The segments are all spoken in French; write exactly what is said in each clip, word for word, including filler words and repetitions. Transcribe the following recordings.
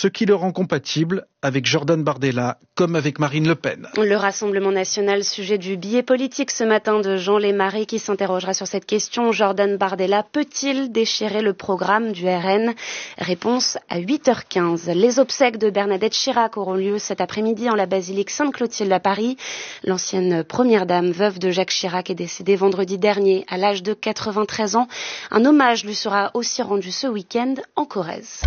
ce qui le rend compatible avec Jordan Bardella comme avec Marine Le Pen. Le Rassemblement national, sujet du billet politique ce matin de Jean Lémarie qui s'interrogera sur cette question. Jordan Bardella peut-il déchirer le programme du R N? Réponse à huit heures quinze. Les obsèques de Bernadette Chirac auront lieu cet après-midi en la basilique Sainte-Clotilde à Paris. L'ancienne première dame, veuve de Jacques Chirac, est décédée vendredi dernier à l'âge de quatre-vingt-treize ans. Un hommage lui sera aussi rendu ce week-end en Corrèze.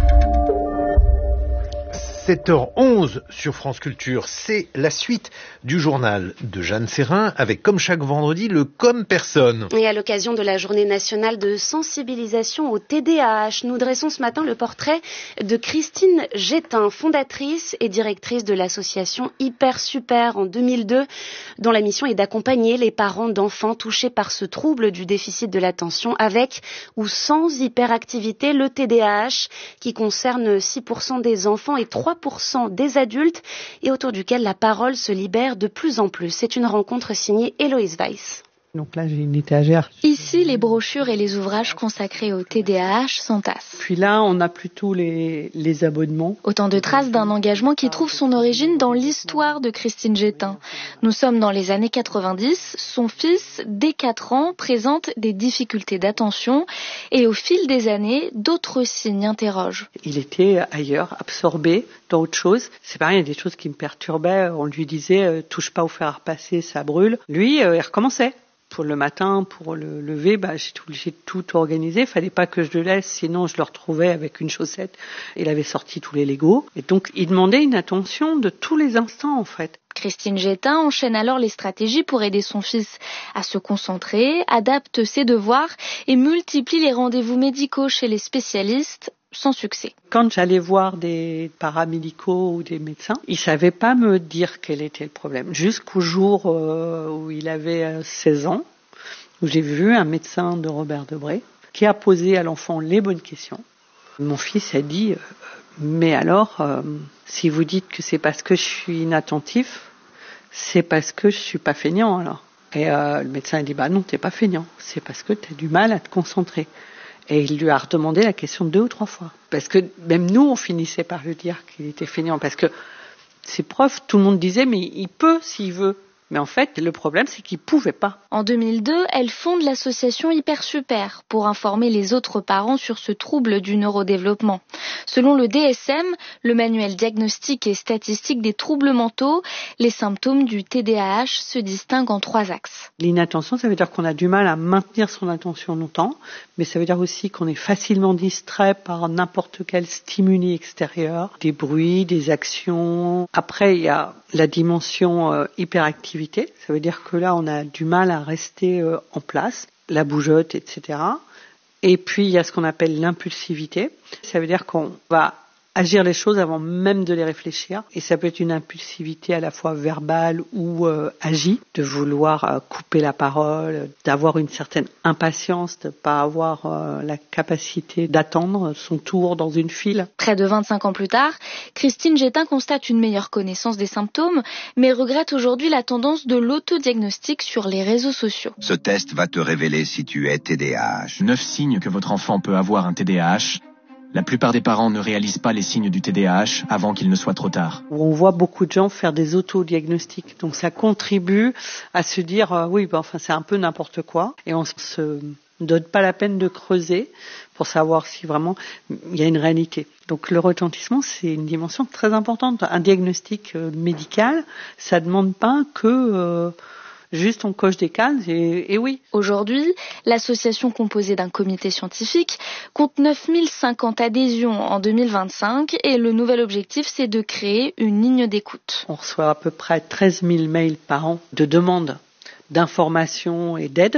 sept heures onze sur France Culture, c'est la suite du journal de Jeanne Serrin avec, comme chaque vendredi, le Comme Personne. Et à l'occasion de la journée nationale de sensibilisation au T D A H, nous dressons ce matin le portrait de Christine Gétin, fondatrice et directrice de l'association Hyper Super en deux mille deux, dont la mission est d'accompagner les parents d'enfants touchés par ce trouble du déficit de l'attention avec ou sans hyperactivité, le T D A H, qui concerne six pour cent des enfants et trois pour cent des adultes et autour duquel la parole se libère de plus en plus. C'est une rencontre signée Héloïse Weiss. Donc là, j'ai une étagère. Ici, les brochures et les ouvrages consacrés au T D A H s'entassent. Puis là, on a plutôt les, les abonnements. Autant de traces d'un engagement qui trouve son origine dans l'histoire de Christine Gétin. Nous sommes dans les années quatre-vingt-dix. Son fils, dès quatre ans, présente des difficultés d'attention et au fil des années, d'autres signes interrogent. Il était ailleurs, absorbé dans autre chose. C'est pareil, il y a des choses qui me perturbaient. On lui disait, euh, touche pas au fer à repasser, ça brûle. Lui, euh, il recommençait. Pour le matin, pour le lever, bah, j'étais obligée de tout organiser. Il fallait pas que je le laisse, sinon je le retrouvais avec une chaussette. Il avait sorti tous les Legos. Et donc, il demandait une attention de tous les instants, en fait. Christine Gétin enchaîne alors les stratégies pour aider son fils à se concentrer, adapte ses devoirs et multiplie les rendez-vous médicaux chez les spécialistes, sans succès. Quand j'allais voir des paramédicaux ou des médecins, ils savaient pas me dire quel était le problème. Jusqu'au jour euh, où il avait seize ans, où j'ai vu un médecin de Robert Debré qui a posé à l'enfant les bonnes questions. Mon fils a dit euh, « Mais alors, euh, si vous dites que c'est parce que je suis inattentif, c'est parce que je suis pas feignant alors ?» Et euh, le médecin a dit « Bah non, t'es pas feignant, c'est parce que t'as du mal à te concentrer. » Et il lui a redemandé la question deux ou trois fois. Parce que même nous, on finissait par lui dire qu'il était feignant. Parce que ses profs, tout le monde disait, mais il peut s'il veut. Mais en fait, le problème, c'est qu'il pouvait pas. En deux mille deux, elle fonde l'association Hyper Super pour informer les autres parents sur ce trouble du neurodéveloppement. Selon le D S M, le manuel diagnostique et statistique des troubles mentaux, les symptômes du T D A H se distinguent en trois axes. L'inattention, ça veut dire qu'on a du mal à maintenir son attention longtemps, mais ça veut dire aussi qu'on est facilement distrait par n'importe quel stimuli extérieur, des bruits, des actions. Après, il y a la dimension euh, hyperactivité. Ça veut dire que là, on a du mal à rester euh, en place, la bougeotte, et cetera. Et puis, il y a ce qu'on appelle l'impulsivité. Ça veut dire qu'on va agir les choses avant même de les réfléchir. Et ça peut être une impulsivité à la fois verbale ou euh, agie, de vouloir euh, couper la parole, d'avoir une certaine impatience, de ne pas avoir euh, la capacité d'attendre son tour dans une file. Près de vingt-cinq ans plus tard, Christine Gétin constate une meilleure connaissance des symptômes, mais regrette aujourd'hui la tendance de l'autodiagnostic sur les réseaux sociaux. Ce test va te révéler si tu es T D A H. Neuf signes que votre enfant peut avoir un T D A H. La plupart des parents ne réalisent pas les signes du T D A H avant qu'il ne soit trop tard. On voit beaucoup de gens faire des autodiagnostics. Donc ça contribue à se dire euh, oui, ben, enfin c'est un peu n'importe quoi. Et on se donne pas la peine de creuser pour savoir si vraiment il y a une réalité. Donc le retentissement, c'est une dimension très importante. Un diagnostic euh, médical, ça demande pas que... Euh, Juste on coche des cases et, et oui. Aujourd'hui, l'association composée d'un comité scientifique compte neuf mille cinquante adhésions en deux mille vingt-cinq et le nouvel objectif c'est de créer une ligne d'écoute. On reçoit à peu près treize mille mails par an de demandes d'informations et d'aide.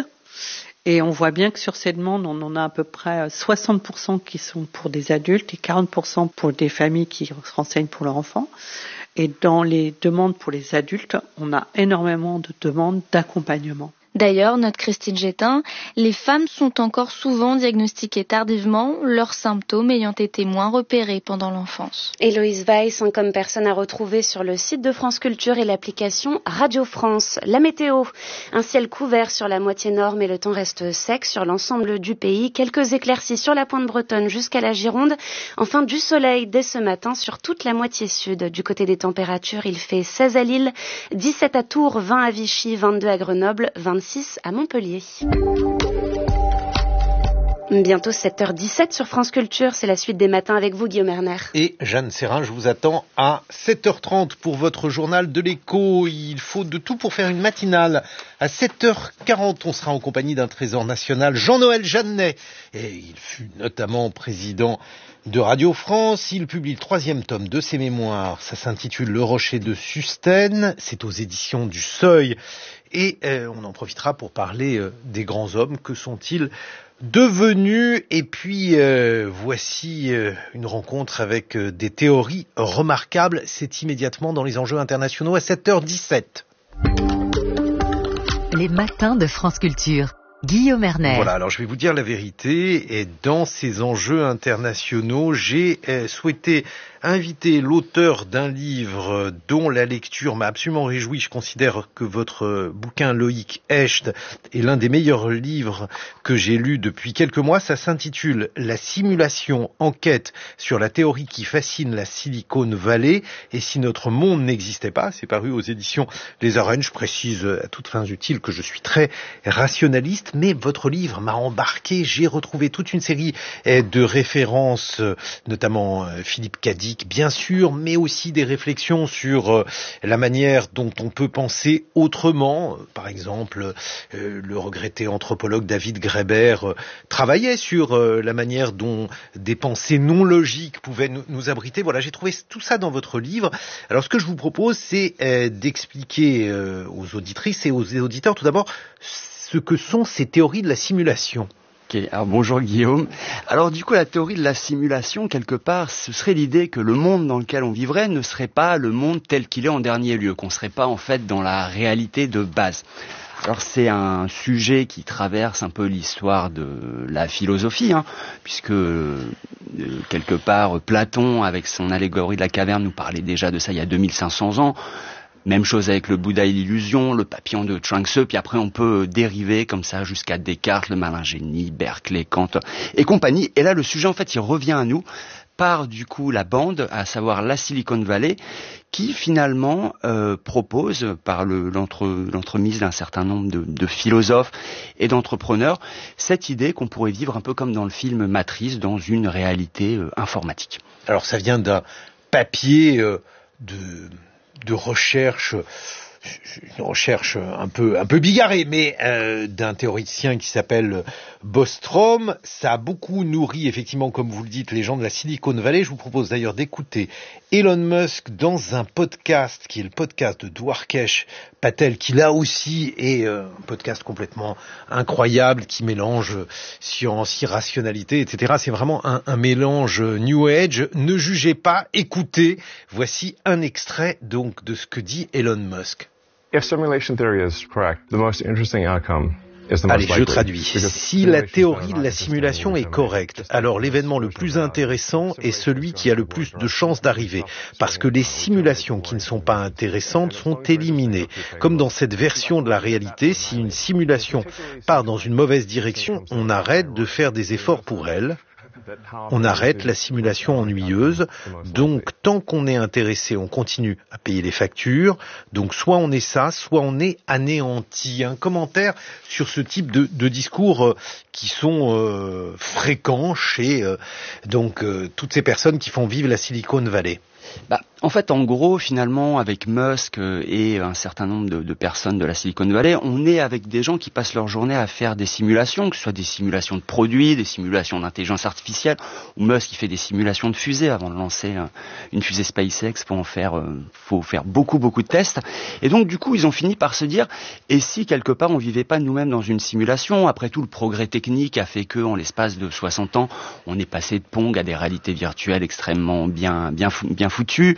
Et on voit bien que sur ces demandes, on en a à peu près soixante pour cent qui sont pour des adultes et quarante pour cent pour des familles qui se renseignent pour leurs enfants. Et dans les demandes pour les adultes, on a énormément de demandes d'accompagnement. D'ailleurs, note Christine Gétin, les femmes sont encore souvent diagnostiquées tardivement, leurs symptômes ayant été moins repérés pendant l'enfance. Héloïse Weiss, hein, comme personne à retrouver sur le site de France Culture et l'application Radio France. La météo, un ciel couvert sur la moitié nord, mais le temps reste sec sur l'ensemble du pays. Quelques éclaircies sur la pointe bretonne jusqu'à la Gironde. Enfin, du soleil dès ce matin sur toute la moitié sud. Du côté des températures, il fait seize à Lille, dix-sept à Tours, vingt à Vichy, vingt-deux à Grenoble, vingt-six à Montpellier. Bientôt sept heures dix-sept sur France Culture, c'est la suite des matins avec vous, Guillaume Erner. Et Jeanne Serrin, je vous attends à sept heures trente pour votre journal de l'écho. Il faut de tout pour faire une matinale. À sept heures quarante, on sera en compagnie d'un trésor national, Jean-Noël Jeannet. Et il fut notamment président de Radio France. Il publie le troisième tome de ses mémoires. Ça s'intitule Le Rocher de Sustène. C'est aux éditions du Seuil. Et euh, on en profitera pour parler euh, des grands hommes. Que sont-ils devenus? Et puis euh, voici euh, une rencontre avec euh, des théories remarquables. C'est immédiatement dans les enjeux internationaux à sept heures dix-sept. Les matins de France Culture. Guillaume Erner. Voilà, alors je vais vous dire la vérité. Et dans ces enjeux internationaux, j'ai euh, souhaité inviter l'auteur d'un livre dont la lecture m'a absolument réjoui. Je considère que votre bouquin, Loïc Hecht, est l'un des meilleurs livres que j'ai lus depuis quelques mois. Ça s'intitule « La simulation, enquête sur la théorie qui fascine la Silicon Valley et si notre monde n'existait pas ». C'est paru aux éditions Les Arènes. Je précise à toutes fins utiles que je suis très rationaliste, mais votre livre m'a embarqué. J'ai retrouvé toute une série de références, notamment Philippe Cadic, bien sûr, mais aussi des réflexions sur euh, la manière dont on peut penser autrement. Par exemple, euh, le regretté anthropologue David Graeber euh, travaillait sur euh, la manière dont des pensées non logiques pouvaient nous, nous abriter. Voilà, j'ai trouvé tout ça dans votre livre. Alors, ce que je vous propose, c'est euh, d'expliquer euh, aux auditrices et aux auditeurs, tout d'abord, ce que sont ces théories de la simulation. Ok, alors bonjour Guillaume. Alors du coup, la théorie de la simulation, quelque part, ce serait l'idée que le monde dans lequel on vivrait ne serait pas le monde tel qu'il est en dernier lieu, qu'on ne serait pas en fait dans la réalité de base. Alors c'est un sujet qui traverse un peu l'histoire de la philosophie, hein, puisque euh, quelque part Platon, avec son allégorie de la caverne, nous parlait déjà de ça il y a deux mille cinq cents ans. Même chose avec le Bouddha et l'illusion, le papillon de Chuang Tzu, puis après on peut dériver comme ça jusqu'à Descartes, le malin génie, Berkeley, Kant et compagnie. Et là le sujet en fait il revient à nous par du coup la bande, à savoir la Silicon Valley, qui finalement euh, propose par le, l'entre, l'entremise d'un certain nombre de, de philosophes et d'entrepreneurs cette idée qu'on pourrait vivre un peu comme dans le film Matrix, dans une réalité euh, informatique. Alors ça vient d'un papier euh, de... de recherche, une recherche un peu un peu bigarrée, mais euh, d'un théoricien qui s'appelle Bostrom. Ça a beaucoup nourri, effectivement, comme vous le dites, les gens de la Silicon Valley. Je vous propose d'ailleurs d'écouter Elon Musk dans un podcast qui est le podcast de Dwarkesh Patel, qui là aussi est euh, un podcast complètement incroyable, qui mélange science, irrationalité, et cetera. C'est vraiment un, un mélange New Age. Ne jugez pas, écoutez. Voici un extrait donc de ce que dit Elon Musk. If simulation theory is correct, the most interesting outcome is the most Allez, likely. je traduis. Si la théorie de la simulation est correcte, alors l'événement le plus intéressant est celui qui a le plus de chances d'arriver, parce que les simulations qui ne sont pas intéressantes sont éliminées. Comme dans cette version de la réalité, si une simulation part dans une mauvaise direction, on arrête de faire des efforts pour elle. On arrête la simulation ennuyeuse, donc tant qu'on est intéressé, on continue à payer les factures, donc soit on est ça, soit on est anéanti. Un commentaire sur ce type de, de discours euh, qui sont euh, fréquents chez euh, donc euh, toutes ces personnes qui font vivre la Silicon Valley. Bah, en fait, en gros, finalement, avec Musk et un certain nombre de, de personnes de la Silicon Valley, on est avec des gens qui passent leur journée à faire des simulations, que ce soit des simulations de produits, des simulations d'intelligence artificielle, ou Musk qui fait des simulations de fusées avant de lancer une fusée SpaceX. Faut en faire, euh, faut faire beaucoup, beaucoup de tests. Et donc, du coup, ils ont fini par se dire, et si quelque part on vivait pas nous-mêmes dans une simulation? Après tout, le progrès technique a fait que, en l'espace de soixante ans, on est passé de Pong à des réalités virtuelles extrêmement bien, bien, bien foutues.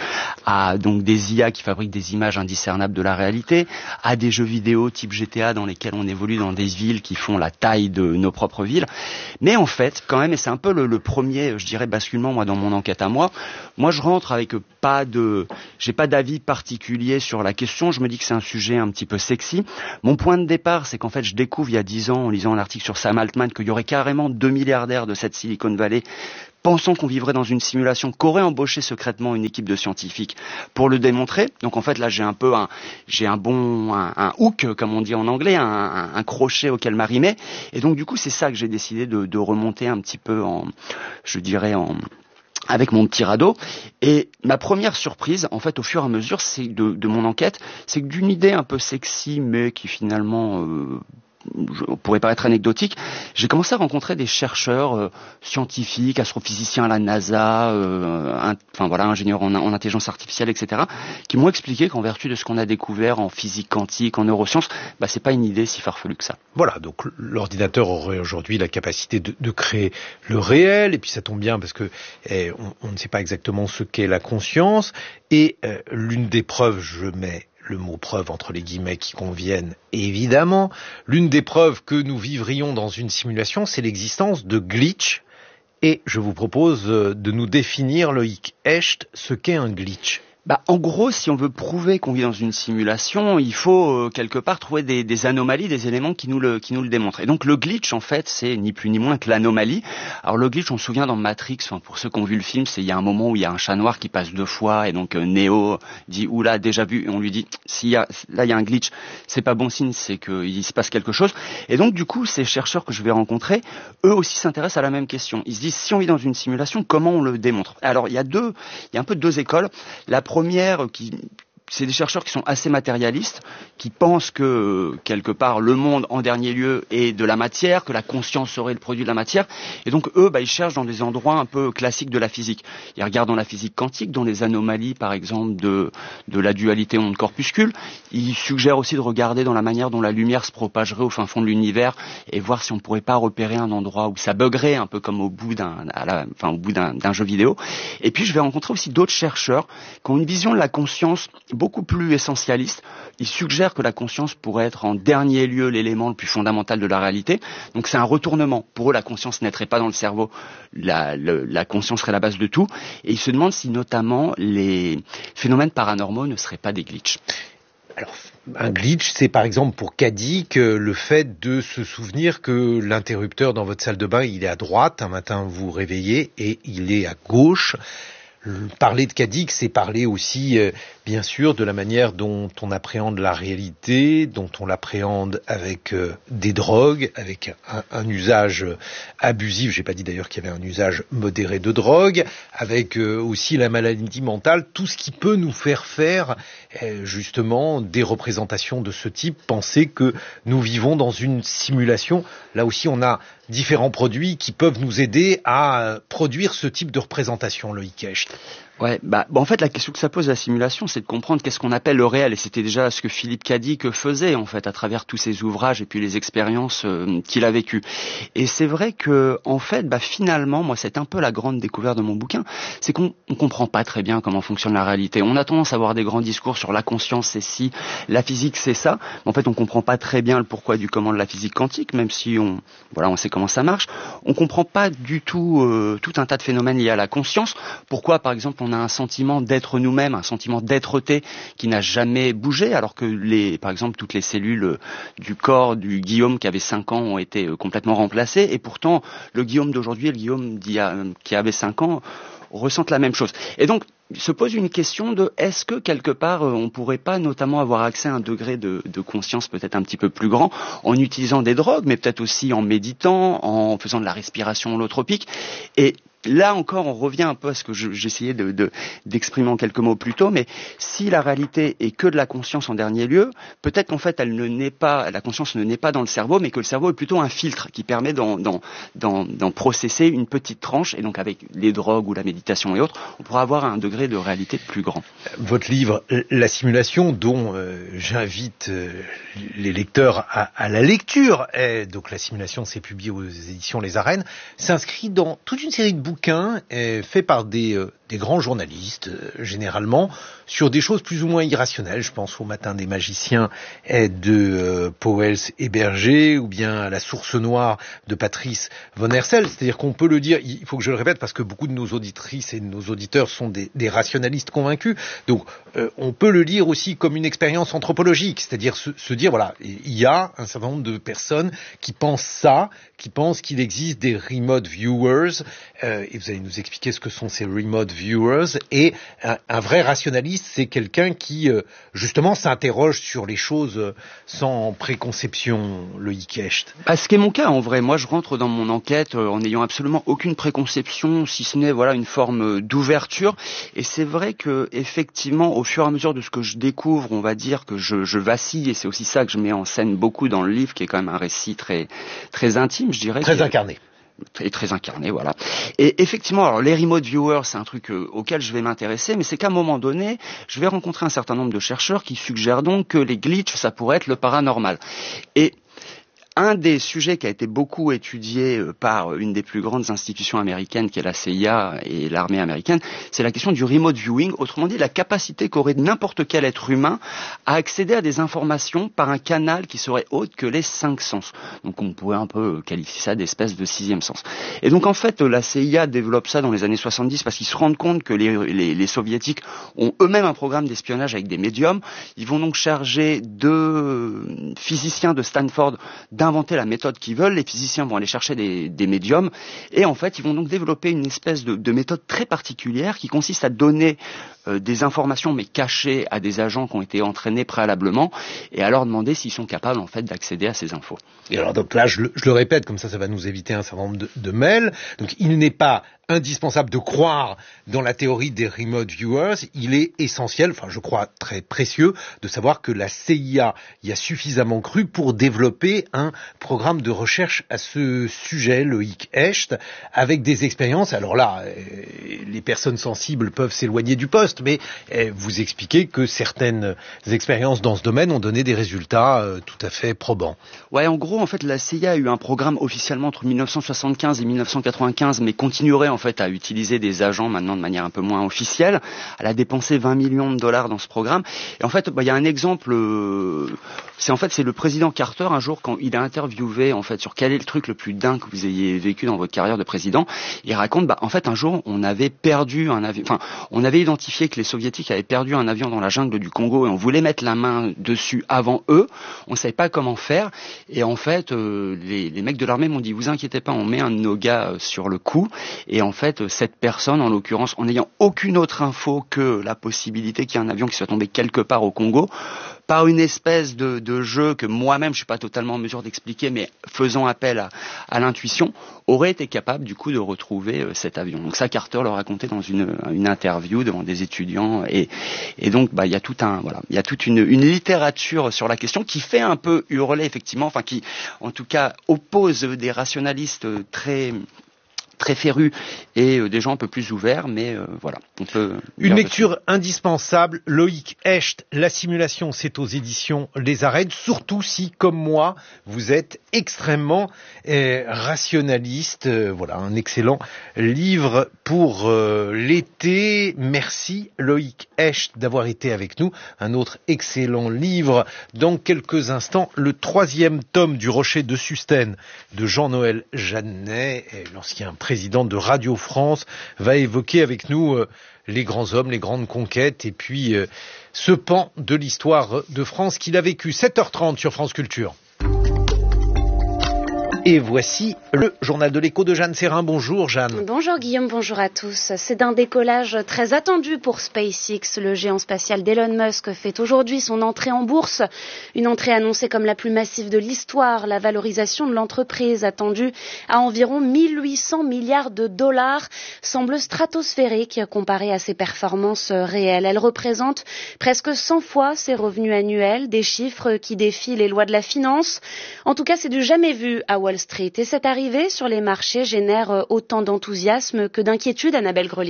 à donc des I A qui fabriquent des images indiscernables de la réalité, à des jeux vidéo type G T A dans lesquels on évolue dans des villes qui font la taille de nos propres villes. Mais en fait, quand même, et c'est un peu le, le premier, je dirais, basculement moi dans mon enquête à moi. Moi, je rentre avec pas de, j'ai pas d'avis particulier sur la question. Je me dis que c'est un sujet un petit peu sexy. Mon point de départ, c'est qu'en fait, je découvre il y a dix ans, en lisant un article sur Sam Altman, qu'il y aurait carrément deux milliardaires de cette Silicon Valley pensant qu'on vivrait dans une simulation, qu'aurait embauché secrètement une équipe de scientifiques pour le démontrer. Donc en fait là j'ai un peu un, j'ai un bon, un, un hook comme on dit en anglais, un, un, un crochet auquel m'arrimer. Et donc du coup c'est ça que j'ai décidé de, de remonter un petit peu en, je dirais en avec mon petit radeau. Et ma première surprise, en fait, au fur et à mesure, c'est de, de mon enquête, c'est que d'une idée un peu sexy, mais qui finalement euh, je pourrait paraître anecdotique, j'ai commencé à rencontrer des chercheurs euh, scientifiques, astrophysiciens à la NASA, euh, un, enfin voilà, ingénieurs en, en intelligence artificielle, et cetera, qui m'ont expliqué qu'en vertu de ce qu'on a découvert en physique quantique, en neurosciences, bah c'est pas une idée si farfelue que ça. Voilà, donc l'ordinateur aurait aujourd'hui la capacité de, de créer le réel, et puis ça tombe bien parce que eh, on, on ne sait pas exactement ce qu'est la conscience, et euh, l'une des preuves, je mets le mot preuve entre les guillemets qui conviennent, évidemment. L'une des preuves que nous vivrions dans une simulation, c'est l'existence de glitch. Et je vous propose de nous définir, Loïc Hecht, ce qu'est un glitch. Bah, en gros, si on veut prouver qu'on vit dans une simulation, il faut euh, quelque part trouver des, des anomalies, des éléments qui nous le qui nous le démontrent. Et donc le glitch, en fait, c'est ni plus ni moins que l'anomalie. Alors le glitch, on se souvient dans Matrix, enfin, pour ceux qui ont vu le film, c'est il y a un moment où il y a un chat noir qui passe deux fois, et donc euh, Neo dit oula déjà vu, et on lui dit s'il y a là il y a un glitch, c'est pas bon signe, c'est qu'il se passe quelque chose. Et donc du coup, ces chercheurs que je vais rencontrer, eux aussi s'intéressent à la même question. Ils se disent si on vit dans une simulation, comment on le démontre? Alors il y a deux, il y a un peu deux écoles. La première qui c'est des chercheurs qui sont assez matérialistes, qui pensent que, quelque part, le monde, en dernier lieu, est de la matière, que la conscience serait le produit de la matière. Et donc, eux, bah, ils cherchent dans des endroits un peu classiques de la physique. Ils regardent dans la physique quantique, dans les anomalies, par exemple, de, de la dualité onde-corpuscule. Ils suggèrent aussi de regarder dans la manière dont la lumière se propagerait au fin fond de l'univers et voir si on pourrait pas repérer un endroit où ça buggerait, un peu comme au bout d'un, à la, enfin, au bout d'un, d'un jeu vidéo. Et puis, je vais rencontrer aussi d'autres chercheurs qui ont une vision de la conscience beaucoup plus essentialiste. Ils suggèrent que la conscience pourrait être en dernier lieu l'élément le plus fondamental de la réalité. Donc c'est un retournement. Pour eux, la conscience naîtrait pas dans le cerveau. La, le, la conscience serait la base de tout. Et ils se demandent si notamment les phénomènes paranormaux ne seraient pas des glitches. Alors, un glitch, c'est par exemple pour Kadik le fait de se souvenir que l'interrupteur dans votre salle de bain, il est à droite. Un matin, vous vous réveillez et il est à gauche. Parler de Kadik, c'est parler aussi, euh, bien sûr, de la manière dont on appréhende la réalité, dont on l'appréhende avec euh, des drogues, avec un, un usage abusif. J'ai pas dit d'ailleurs qu'il y avait un usage modéré de drogue, avec euh, aussi la maladie mentale, tout ce qui peut nous faire faire euh, justement des représentations de ce type, penser que nous vivons dans une simulation. Là aussi, on a différents produits qui peuvent nous aider à produire ce type de représentation, Loïc Hecht. Ouais, bah, bah en fait la question que ça pose la simulation, c'est de comprendre qu'est-ce qu'on appelle le réel, et c'était déjà ce que Philippe Kadik faisait en fait à travers tous ses ouvrages et puis les expériences euh, qu'il a vécues. Et c'est vrai que en fait, bah finalement, moi c'est un peu la grande découverte de mon bouquin, c'est qu'on on comprend pas très bien comment fonctionne la réalité. On a tendance à avoir des grands discours sur la conscience c'est ci, la physique c'est ça, mais en fait on comprend pas très bien le pourquoi du comment de la physique quantique, même si on voilà on sait comment ça marche. On comprend pas du tout euh, tout un tas de phénomènes liés à la conscience. Pourquoi par exemple on a un sentiment d'être nous-mêmes, un sentiment d'être-té qui n'a jamais bougé, alors que les, par exemple, toutes les cellules du corps du Guillaume qui avait cinq ans ont été complètement remplacées, et pourtant, le Guillaume d'aujourd'hui et le Guillaume d'il y a, qui avait cinq ans ressentent la même chose. Et donc, se pose une question de est-ce que quelque part on pourrait pas notamment avoir accès à un degré de, de conscience peut-être un petit peu plus grand en utilisant des drogues, mais peut-être aussi en méditant, en faisant de la respiration holotropique. Et là encore, on revient un peu à ce que je, j'essayais de, de, d'exprimer en quelques mots plus tôt, mais si la réalité est que de la conscience en dernier lieu, peut-être qu'en fait, elle ne naît pas, la conscience ne naît pas dans le cerveau, mais que le cerveau est plutôt un filtre qui permet d'en, d'en, d'en, d'en processer une petite tranche, et donc avec les drogues ou la méditation et autres, on pourra avoir un degré de réalité plus grand. Votre livre, La simulation, dont euh, j'invite euh, les lecteurs à, à la lecture, et donc La simulation, c'est publié aux éditions Les Arènes, s'inscrit dans toute une série de bouquins euh, faits par des, euh, des grands journalistes, euh, généralement, sur des choses plus ou moins irrationnelles. Je pense au Matin des magiciens de euh, Pauwels et Berger, ou bien à La Source Noire de Patrice von Hersel. C'est-à-dire qu'on peut le dire, il faut que je le répète, parce que beaucoup de nos auditrices et de nos auditeurs sont des, des rationalistes convaincus. Donc, euh, on peut le lire aussi comme une expérience anthropologique, c'est-à-dire se, se dire, voilà, il y a un certain nombre de personnes qui pensent ça, qui pensent qu'il existe des remote viewers, euh, et vous allez nous expliquer ce que sont ces remote viewers, et un, un vrai rationaliste, c'est quelqu'un qui, euh, justement, s'interroge sur les choses sans préconception, Loïc Hecht. Bah, ce qui est mon cas, en vrai. Moi, je rentre dans mon enquête euh, en n'ayant absolument aucune préconception, si ce n'est, voilà, une forme d'ouverture, et c'est vrai que, effectivement, au fur et à mesure de ce que je découvre, on va dire que je, je vacille, et c'est aussi ça que je mets en scène beaucoup dans le livre, qui est quand même un récit très, très intime, je dirais. Très incarné. Très, très incarné, voilà. Et effectivement, alors les remote viewers, c'est un truc euh, auquel je vais m'intéresser, mais c'est qu'à un moment donné, je vais rencontrer un certain nombre de chercheurs qui suggèrent donc que les glitches, ça pourrait être le paranormal. Et un des sujets qui a été beaucoup étudié par une des plus grandes institutions américaines, qui est la C I A et l'armée américaine, c'est la question du remote viewing, autrement dit la capacité qu'aurait n'importe quel être humain à accéder à des informations par un canal qui serait autre que les cinq sens. Donc on pourrait un peu qualifier ça d'espèce de sixième sens. Et donc en fait la C I A développe ça dans les années soixante-dix parce qu'ils se rendent compte que les, les, les soviétiques ont eux-mêmes un programme d'espionnage avec des médiums. Ils vont donc charger deux physiciens de Stanford d'un inventer la méthode qu'ils veulent, les physiciens vont aller chercher des, des médiums, et en fait ils vont donc développer une espèce de, de méthode très particulière qui consiste à donner euh, des informations mais cachées à des agents qui ont été entraînés préalablement, et à leur demander s'ils sont capables en fait d'accéder à ces infos. Et alors donc là je le, je le répète, comme ça ça va nous éviter un certain nombre de, de mails. Donc il n'est pas indispensable de croire dans la théorie des remote viewers, il est essentiel, enfin je crois très précieux, de savoir que la C I A y a suffisamment cru pour développer un programme de recherche à ce sujet, Loïc Hecht, avec des expériences. Alors là, les personnes sensibles peuvent s'éloigner du poste, mais vous expliquez que certaines expériences dans ce domaine ont donné des résultats tout à fait probants. Ouais, en gros, en fait, la C I A a eu un programme officiellement entre mille neuf cent soixante-quinze et mille neuf cent quatre-vingt-quinze, mais continuerait en fait à utiliser des agents maintenant de manière un peu moins officielle. Elle a dépensé vingt millions de dollars dans ce programme. Et en fait, bah, il y a un exemple, euh, c'est en fait c'est le président Carter un jour quand il a interviewé en fait sur quel est le truc le plus dingue que vous ayez vécu dans votre carrière de président. Il raconte, bah en fait un jour on avait perdu un avion, enfin on avait identifié que les soviétiques avaient perdu un avion dans la jungle du Congo et on voulait mettre la main dessus avant eux. On savait pas comment faire et en fait euh, les, les mecs de l'armée m'ont dit vous inquiétez pas, on met un de nos gars sur le coup. Et en fait, cette personne, en l'occurrence, en n'ayant aucune autre info que la possibilité qu'il y ait un avion qui soit tombé quelque part au Congo, par une espèce de, de jeu que moi-même je suis pas totalement en mesure d'expliquer, mais faisant appel à, à l'intuition, aurait été capable du coup de retrouver euh, cet avion. Donc ça, Carter le racontait dans une, une interview devant des étudiants, et, et donc bah il y a tout un voilà, il y a toute une, une littérature sur la question qui fait un peu hurler effectivement, enfin qui en tout cas oppose des rationalistes très très férus et euh, des gens un peu plus ouverts, mais euh, voilà. On peut Une lecture dessus. Indispensable, Loïc Hecht, La simulation, c'est aux éditions Les Arènes, surtout si, comme moi, vous êtes extrêmement euh, rationaliste. Euh, voilà, un excellent livre pour euh, l'été. Merci Loïc Hecht d'avoir été avec nous. Un autre excellent livre dans quelques instants, le troisième tome du Rocher de Sustène de Jean-Noël Jeannet, l'ancien président de Radio France, va évoquer avec nous euh, les grands hommes, les grandes conquêtes et puis euh, ce pan de l'histoire de France qu'il a vécu. sept heures trente sur France Culture. Et voici le journal de l'écho de Jeanne Serrin. Bonjour Jeanne. Bonjour Guillaume, bonjour à tous. C'est d'un décollage très attendu pour SpaceX. Le géant spatial d'Elon Musk fait aujourd'hui son entrée en bourse. Une entrée annoncée comme la plus massive de l'histoire. La valorisation de l'entreprise, attendue à environ mille huit cents milliards de dollars, semble stratosphérique comparée à ses performances réelles. Elle représente presque cent fois ses revenus annuels, des chiffres qui défient les lois de la finance. En tout cas, c'est du jamais vu à Wall Street. Et cette arrivée sur les marchés génère autant d'enthousiasme que d'inquiétude, Annabelle Grelier.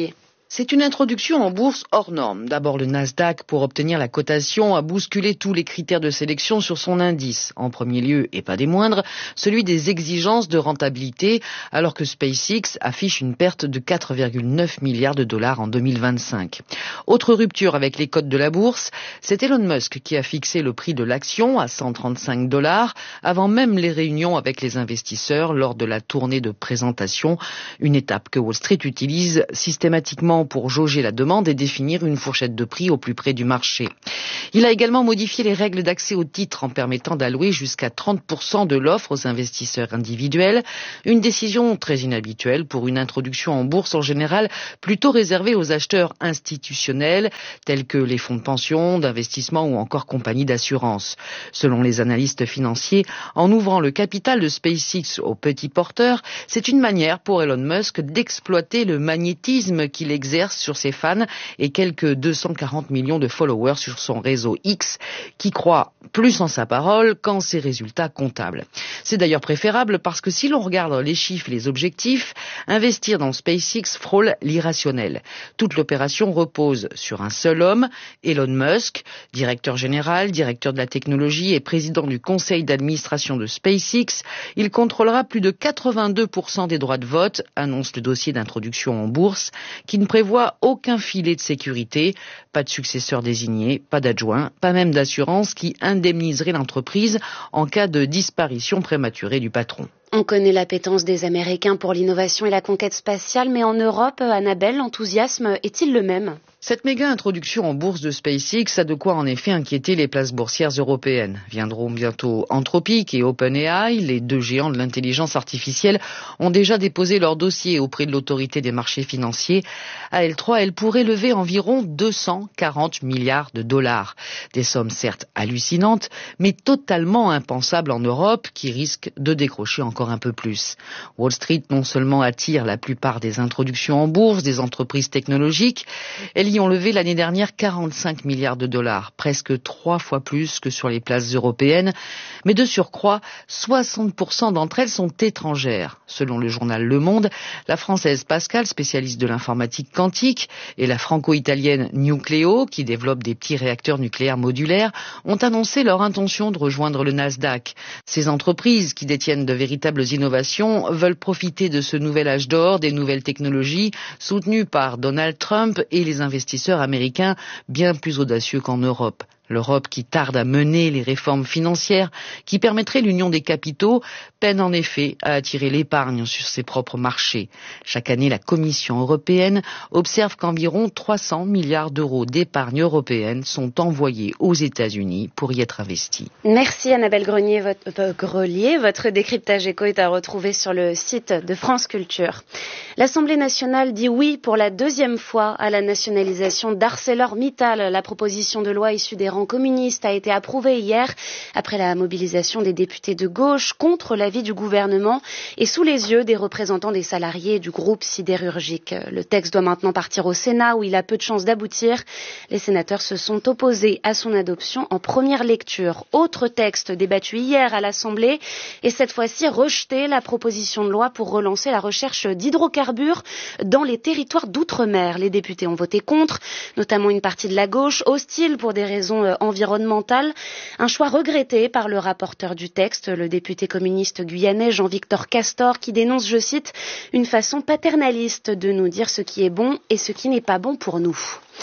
C'est une introduction en bourse hors norme. D'abord, le Nasdaq, pour obtenir la cotation, a bousculé tous les critères de sélection sur son indice. En premier lieu, et pas des moindres, celui des exigences de rentabilité, alors que SpaceX affiche une perte de quatre virgule neuf milliards de dollars en deux mille vingt-cinq. Autre rupture avec les codes de la bourse, c'est Elon Musk qui a fixé le prix de l'action à cent trente-cinq dollars avant même les réunions avec les investisseurs lors de la tournée de présentation, une étape que Wall Street utilise systématiquement pour jauger la demande et définir une fourchette de prix au plus près du marché. Il a également modifié les règles d'accès aux titres en permettant d'allouer jusqu'à trente pour cent de l'offre aux investisseurs individuels, une décision très inhabituelle pour une introduction en bourse en général plutôt réservée aux acheteurs institutionnels tels que les fonds de pension, d'investissement ou encore compagnies d'assurance. Selon les analystes financiers, en ouvrant le capital de SpaceX aux petits porteurs, c'est une manière pour Elon Musk d'exploiter le magnétisme qu'il exerce sur ses fans et quelques deux cent quarante millions de followers sur son réseau X qui croient plus en sa parole qu'en ses résultats comptables. C'est d'ailleurs préférable parce que si l'on regarde les chiffres et les objectifs, investir dans SpaceX frôle l'irrationnel. Toute l'opération repose sur un seul homme, Elon Musk, directeur général, directeur de la technologie et président du conseil d'administration de SpaceX. Il contrôlera plus de quatre-vingt-deux pour cent des droits de vote, annonce le dossier d'introduction en bourse, qui ne prévoit aucun filet de sécurité, pas de successeur désigné, pas d'adjoint, pas même d'assurance qui indemniserait l'entreprise en cas de disparition prématurée du patron. On connaît l'appétence des Américains pour l'innovation et la conquête spatiale, mais en Europe, Annabelle, l'enthousiasme est-il le même ? Cette méga introduction en bourse de SpaceX a de quoi en effet inquiéter les places boursières européennes. Viendront bientôt Anthropic et OpenAI, les deux géants de l'intelligence artificielle, ont déjà déposé leur dossier auprès de l'autorité des marchés financiers. À L trois, elle pourrait lever environ deux cent quarante milliards de dollars. Des sommes certes hallucinantes, mais totalement impensables en Europe, qui risquent de décrocher encore un peu plus. Wall Street non seulement attire la plupart des introductions en bourse des entreprises technologiques, elles y ont levé l'année dernière quarante-cinq milliards de dollars, presque trois fois plus que sur les places européennes. Mais de surcroît, soixante pour cent d'entre elles sont étrangères. Selon le journal Le Monde, la française Pascal, spécialiste de l'informatique quantique, et la franco-italienne Nucleo, qui développe des petits réacteurs nucléaires modulaires, ont annoncé leur intention de rejoindre le Nasdaq. Ces entreprises, qui détiennent de véritables innovations, veulent profiter de ce nouvel âge d'or des nouvelles technologies, soutenues par Donald Trump et les investisseurs américains bien plus audacieux qu'en Europe. L'Europe, qui tarde à mener les réformes financières qui permettraient l'union des capitaux, peine en effet à attirer l'épargne sur ses propres marchés. Chaque année, la Commission européenne observe qu'environ trois cents milliards d'euros d'épargne européenne sont envoyés aux États-Unis pour y être investis. Merci Annabelle Grenier, votre, euh, Grelier. Votre décryptage éco est à retrouver sur le site de France Culture. L'Assemblée nationale dit oui pour la deuxième fois à la nationalisation d'ArcelorMittal. La proposition de loi issue des rangs communiste a été approuvé hier après la mobilisation des députés de gauche contre l'avis du gouvernement et sous les yeux des représentants des salariés du groupe sidérurgique. Le texte doit maintenant partir au Sénat où il a peu de chances d'aboutir. Les sénateurs se sont opposés à son adoption en première lecture. Autre texte débattu hier à l'Assemblée et cette fois-ci rejeté, la proposition de loi pour relancer la recherche d'hydrocarbures dans les territoires d'outre-mer. Les députés ont voté contre, notamment une partie de la gauche, hostile pour des raisons environnementale, un choix regretté par le rapporteur du texte, le député communiste guyanais Jean-Victor Castor, qui dénonce, je cite, une façon paternaliste de nous dire ce qui est bon et ce qui n'est pas bon pour nous.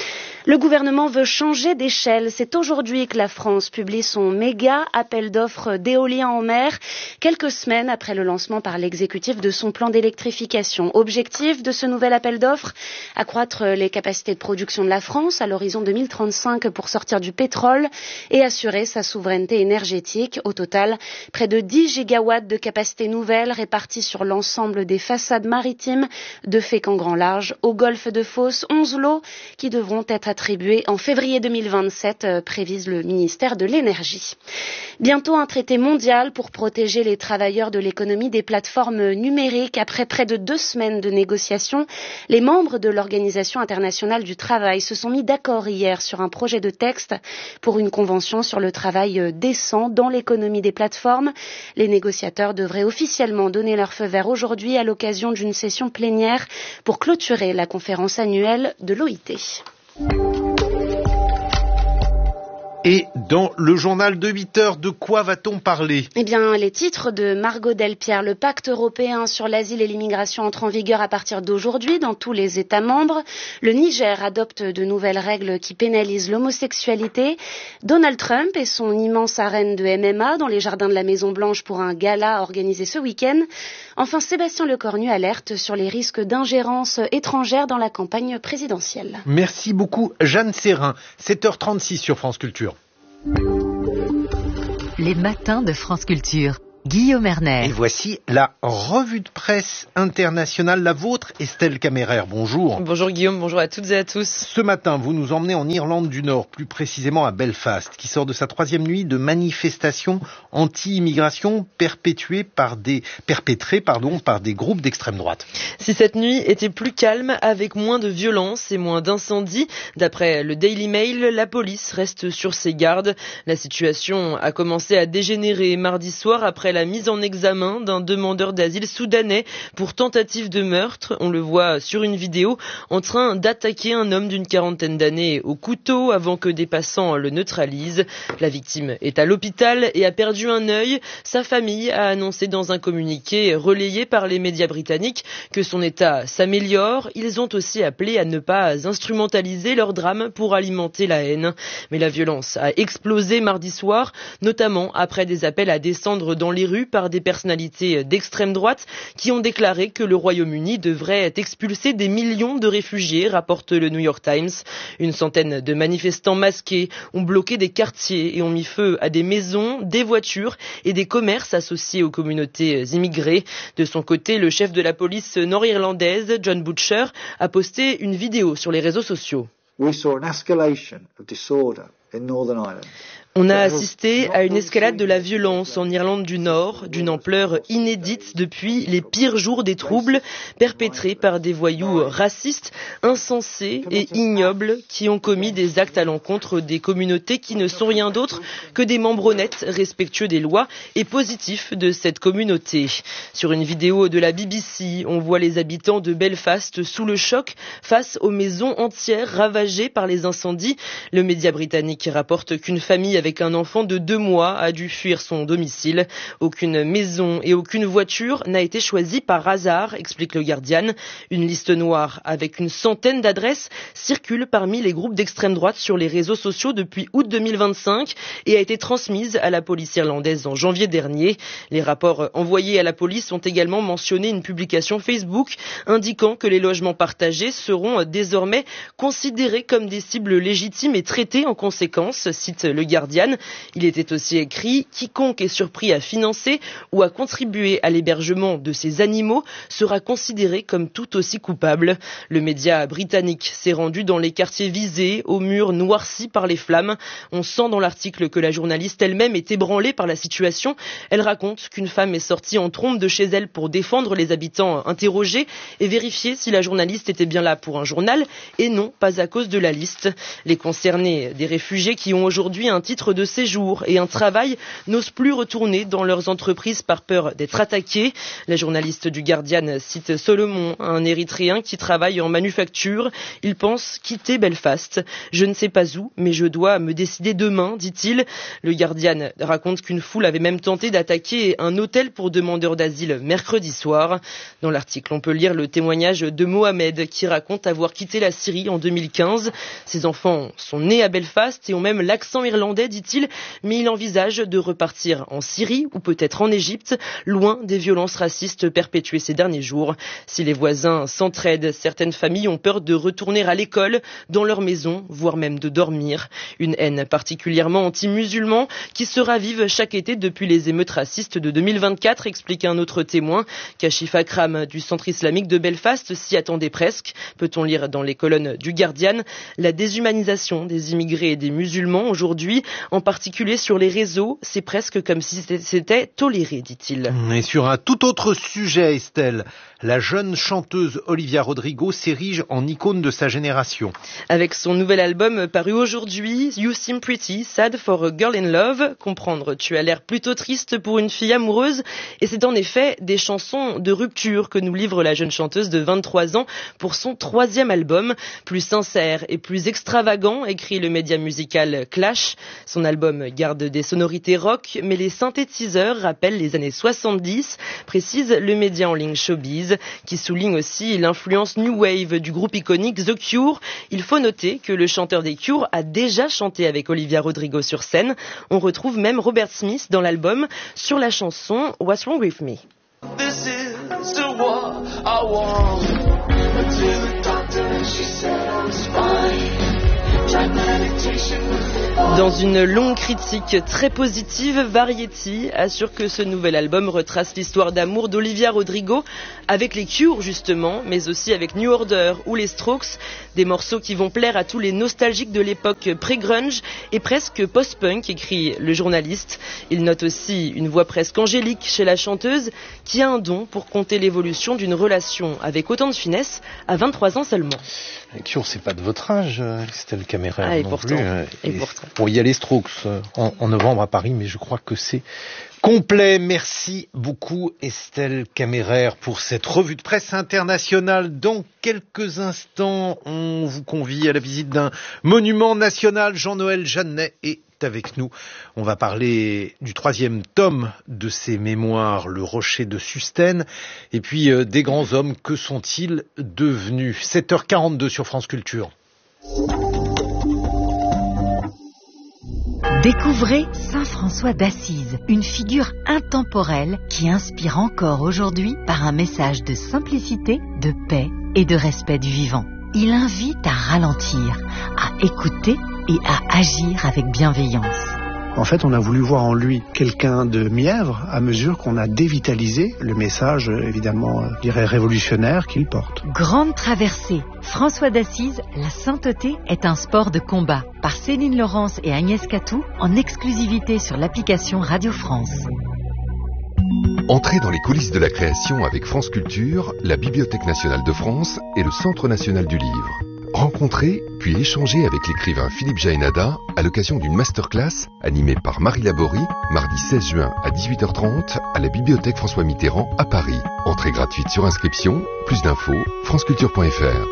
Le gouvernement veut changer d'échelle. C'est aujourd'hui que la France publie son méga appel d'offres d'éolien en mer, quelques semaines après le lancement par l'exécutif de son plan d'électrification. Objectif de ce nouvel appel d'offres, accroître les capacités de production de la France à l'horizon deux mille trente-cinq pour sortir du pétrole et assurer sa souveraineté énergétique. Au total, près de dix gigawatts de capacités nouvelles réparties sur l'ensemble des façades maritimes de Fécamp grand large au golfe de Fos, onze lots qui devront être attribués en février deux mille vingt-sept, euh, prévise le ministère de l'Énergie. Bientôt un traité mondial pour protéger les travailleurs de l'économie des plateformes numériques. Après près de deux semaines de négociations, les membres de l'Organisation internationale du travail se sont mis d'accord hier sur un projet de texte pour une convention sur le travail décent dans l'économie des plateformes. Les négociateurs devraient officiellement donner leur feu vert aujourd'hui à l'occasion d'une session plénière pour clôturer la conférence annuelle de l'O I T. Et dans le journal de huit heures, de quoi va-t-on parler ? Eh bien, les titres de Margot Delpierre. Le pacte européen sur l'asile et l'immigration entre en vigueur à partir d'aujourd'hui dans tous les États membres. Le Niger adopte de nouvelles règles qui pénalisent l'homosexualité. Donald Trump et son immense arène de M M A dans les jardins de la Maison-Blanche pour un gala organisé ce week-end. Enfin, Sébastien Lecornu alerte sur les risques d'ingérence étrangère dans la campagne présidentielle. Merci beaucoup, Jeanne Serrin. sept heures trente-six sur France Culture. Les matins de France Culture. Guillaume Erner. Et voici la revue de presse internationale, la vôtre, Estelle Caméraire. Bonjour. Bonjour Guillaume, bonjour à toutes et à tous. Ce matin, vous nous emmenez en Irlande du Nord, plus précisément à Belfast, qui sort de sa troisième nuit de manifestations anti-immigration perpétuées par des, perpétrées pardon, par des groupes d'extrême droite. Si cette nuit était plus calme, avec moins de violence et moins d'incendies, d'après le Daily Mail, la police reste sur ses gardes. La situation a commencé à dégénérer mardi soir après la mise en examen d'un demandeur d'asile soudanais pour tentative de meurtre. On le voit sur une vidéo en train d'attaquer un homme d'une quarantaine d'années au couteau avant que des passants le neutralisent. La victime est à l'hôpital et a perdu un œil. Sa famille a annoncé dans un communiqué relayé par les médias britanniques que son état s'améliore. Ils ont aussi appelé à ne pas instrumentaliser leur drame pour alimenter la haine. Mais la violence a explosé mardi soir, notamment après des appels à descendre dans les rues par des personnalités d'extrême droite qui ont déclaré que le Royaume-Uni devrait expulser des millions de réfugiés, rapporte le New York Times. Une centaine de manifestants masqués ont bloqué des quartiers et ont mis feu à des maisons, des voitures et des commerces associés aux communautés immigrées. De son côté, le chef de la police nord-irlandaise, John Butcher, a posté une vidéo sur les réseaux sociaux. We saw an escalation of disorder in Northern Ireland. On a assisté à une escalade de la violence en Irlande du Nord, d'une ampleur inédite depuis les pires jours des troubles perpétrés par des voyous racistes, insensés et ignobles qui ont commis des actes à l'encontre des communautés qui ne sont rien d'autre que des membres honnêtes, respectueux des lois et positifs de cette communauté. Sur une vidéo de la B B C, on voit les habitants de Belfast sous le choc face aux maisons entières ravagées par les incendies. Le média britannique rapporte qu'une famille avec un enfant de deux mois a dû fuir son domicile. Aucune maison et aucune voiture n'a été choisie par hasard, explique le Guardian. Une liste noire avec une centaine d'adresses circule parmi les groupes d'extrême droite sur les réseaux sociaux depuis août deux mille vingt-cinq et a été transmise à la police irlandaise en janvier dernier. Les rapports envoyés à la police ont également mentionné une publication Facebook indiquant que les logements partagés seront désormais considérés comme des cibles légitimes et traités en conséquence, cite le Guardian. Il était aussi écrit « Quiconque est surpris à financer ou à contribuer à l'hébergement de ces animaux sera considéré comme tout aussi coupable ». Le média britannique s'est rendu dans les quartiers visés, aux murs noircis par les flammes. On sent dans l'article que la journaliste elle-même est ébranlée par la situation. Elle raconte qu'une femme est sortie en trombe de chez elle pour défendre les habitants interrogés et vérifier si la journaliste était bien là pour un journal et non pas à cause de la liste. Les concernés des réfugiés qui ont aujourd'hui un titre de séjour et un travail n'osent plus retourner dans leurs entreprises par peur d'être attaqués. La journaliste du Guardian cite Solomon, un Érythréen qui travaille en manufacture. Il pense quitter Belfast. Je ne sais pas où, mais je dois me décider demain, dit-il. Le Guardian raconte qu'une foule avait même tenté d'attaquer un hôtel pour demandeurs d'asile mercredi soir. Dans l'article, on peut lire le témoignage de Mohamed qui raconte avoir quitté la Syrie en deux mille quinze. Ses enfants sont nés à Belfast et ont même l'accent irlandais, dit-il, mais il envisage de repartir en Syrie ou peut-être en Égypte, loin des violences racistes perpétuées ces derniers jours. Si les voisins s'entraident, certaines familles ont peur de retourner à l'école, dans leur maison, voire même de dormir. Une haine particulièrement anti-musulman qui se ravive chaque été depuis les émeutes racistes de deux mille vingt-quatre, explique un autre témoin. Kashif Akram du centre islamique de Belfast s'y attendait presque. Peut-on lire dans les colonnes du Guardian la déshumanisation des immigrés et des musulmans aujourd'hui, en particulier sur les réseaux, c'est presque comme si c'était toléré, dit-il. Et sur un tout autre sujet, Estelle, la jeune chanteuse Olivia Rodrigo s'érige en icône de sa génération. Avec son nouvel album paru aujourd'hui, You Seem Pretty, Sad for a Girl in Love, comprendre tu as l'air plutôt triste pour une fille amoureuse, et c'est en effet des chansons de rupture que nous livre la jeune chanteuse de vingt-trois ans pour son troisième album, plus sincère et plus extravagant, écrit le média musical Clash. Son album garde des sonorités rock, mais les synthétiseurs rappellent les années soixante-dix, précise le média en ligne Showbiz, qui souligne aussi l'influence new wave du groupe iconique The Cure. Il faut noter que le chanteur des Cure a déjà chanté avec Olivia Rodrigo sur scène. On retrouve même Robert Smith dans l'album sur la chanson What's Wrong With Me. This is the war I want. Went to the doctor and she said I was fine. Tried meditation. Dans une longue critique très positive, Variety assure que ce nouvel album retrace l'histoire d'amour d'Olivia Rodrigo avec les Cure justement, mais aussi avec New Order ou les Strokes, des morceaux qui vont plaire à tous les nostalgiques de l'époque pré-grunge et presque post-punk, écrit le journaliste. Il note aussi une voix presque angélique chez la chanteuse qui a un don pour compter l'évolution d'une relation avec autant de finesse à vingt-trois ans seulement. Les Cure, c'est pas de votre âge, Estelle Kammerer, ah, et non pourtant, plus. Et, et pourtant. Bon, il y a les Strokes en, en novembre à Paris, mais je crois que c'est complet. Merci beaucoup Estelle Kammerer pour cette revue de presse internationale. Dans quelques instants, on vous convie à la visite d'un monument national. Jean-Noël Jeannet est avec nous. On va parler du troisième tome de ses mémoires, Le Rocher de Sustène. Et puis euh, des grands hommes, que sont-ils devenus? sept heures quarante-deux sur France Culture. Découvrez Saint François d'Assise, une figure intemporelle qui inspire encore aujourd'hui par un message de simplicité, de paix et de respect du vivant. Il invite à ralentir, à écouter et à agir avec bienveillance. En fait, on a voulu voir en lui quelqu'un de mièvre à mesure qu'on a dévitalisé le message, évidemment, je dirais révolutionnaire qu'il porte. Grande traversée. François d'Assise, la sainteté est un sport de combat. Par Céline Laurence et Agnès Catou, en exclusivité sur l'application Radio France. Entrez dans les coulisses de la création avec France Culture, la Bibliothèque nationale de France et le Centre national du livre. Rencontrez puis échangez avec l'écrivain Philippe Jaénada à l'occasion d'une masterclass animée par Marie Laborie, mardi seize juin à dix-huit heures trente à la Bibliothèque François Mitterrand à Paris. Entrée gratuite sur inscription, plus d'infos, franceculture point f r.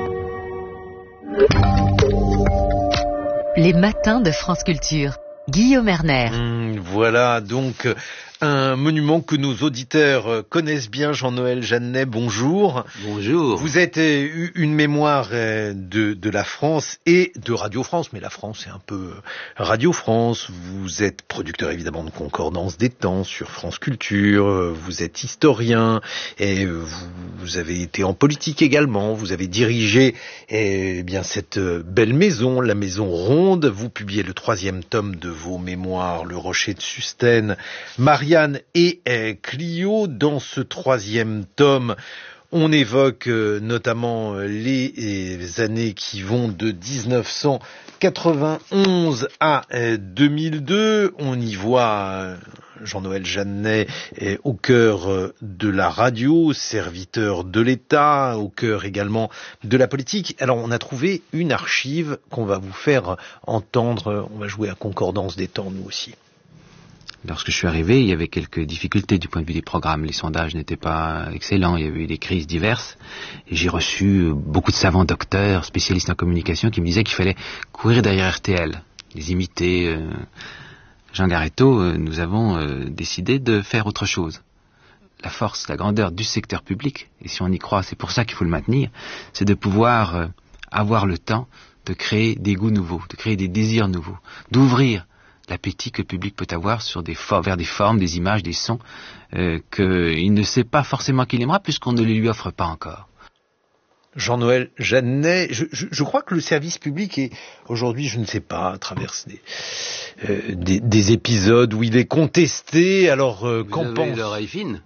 Les matins de France Culture. Guillaume Erner. Mmh, voilà donc un monument que nos auditeurs connaissent bien. Jean-Noël Jeannet, bonjour. Bonjour. Vous êtes une mémoire de, de la France et de Radio France, mais la France c'est un peu Radio France. Vous êtes producteur évidemment de Concordance des temps sur France Culture, vous êtes historien et vous, vous avez été en politique également. Vous avez dirigé eh bien cette belle maison, la Maison Ronde. Vous publiez le troisième tome de vos mémoires, Le Rocher de Sustène. Marie et euh, Clio. Dans ce troisième tome, on évoque euh, notamment euh, les, les années qui vont de dix-neuf cent quatre-vingt-onze à euh, deux mille deux. On y voit euh, Jean-Noël Jeannet euh, au cœur euh, de la radio, serviteur de l'État, au cœur également de la politique. Alors on a trouvé une archive qu'on va vous faire entendre. On va jouer à Concordance des temps, nous aussi. Lorsque je suis arrivé, il y avait quelques difficultés du point de vue des programmes. Les sondages n'étaient pas excellents, il y avait eu des crises diverses. Et j'ai reçu beaucoup de savants docteurs, spécialistes en communication, qui me disaient qu'il fallait courir derrière R T L, les imiter. Euh, Jean Garetto, euh, nous avons euh, décidé de faire autre chose. La force, la grandeur du secteur public, et si on y croit, c'est pour ça qu'il faut le maintenir, c'est de pouvoir euh, avoir le temps de créer des goûts nouveaux, de créer des désirs nouveaux, d'ouvrir l'appétit que le public peut avoir sur des for- vers des formes, des images, des sons, euh, qu'il ne sait pas forcément qu'il aimera puisqu'on ne les lui offre pas encore. Jean-Noël Jeannet, je, je, je crois que le service public est aujourd'hui, je ne sais pas, traverse des, euh, des, des épisodes où il est contesté. Alors, euh, qu'en Vous pense avez l'oreille fine.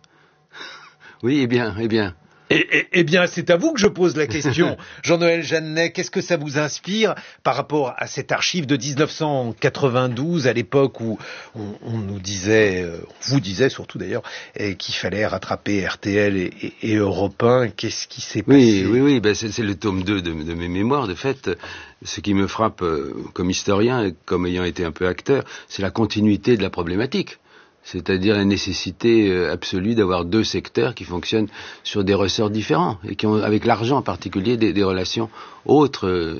Oui, eh bien, eh bien. Eh, eh, eh bien, c'est à vous que je pose la question. Jean-Noël Jeannet, qu'est-ce que ça vous inspire par rapport à cette archive de dix-neuf cent quatre-vingt-douze, à l'époque où on, on nous disait, euh, on vous disait surtout d'ailleurs, eh, qu'il fallait rattraper R T L et, et, et Europe un. Qu'est-ce qui s'est oui, passé? Oui, oui, ben c'est, c'est le tome deux de, de mes mémoires. De fait, ce qui me frappe euh, comme historien et comme ayant été un peu acteur, c'est la continuité de la problématique. C'est-à-dire la nécessité euh, absolue d'avoir deux secteurs qui fonctionnent sur des ressorts différents et qui ont, avec l'argent en particulier, des, des relations autres. Euh,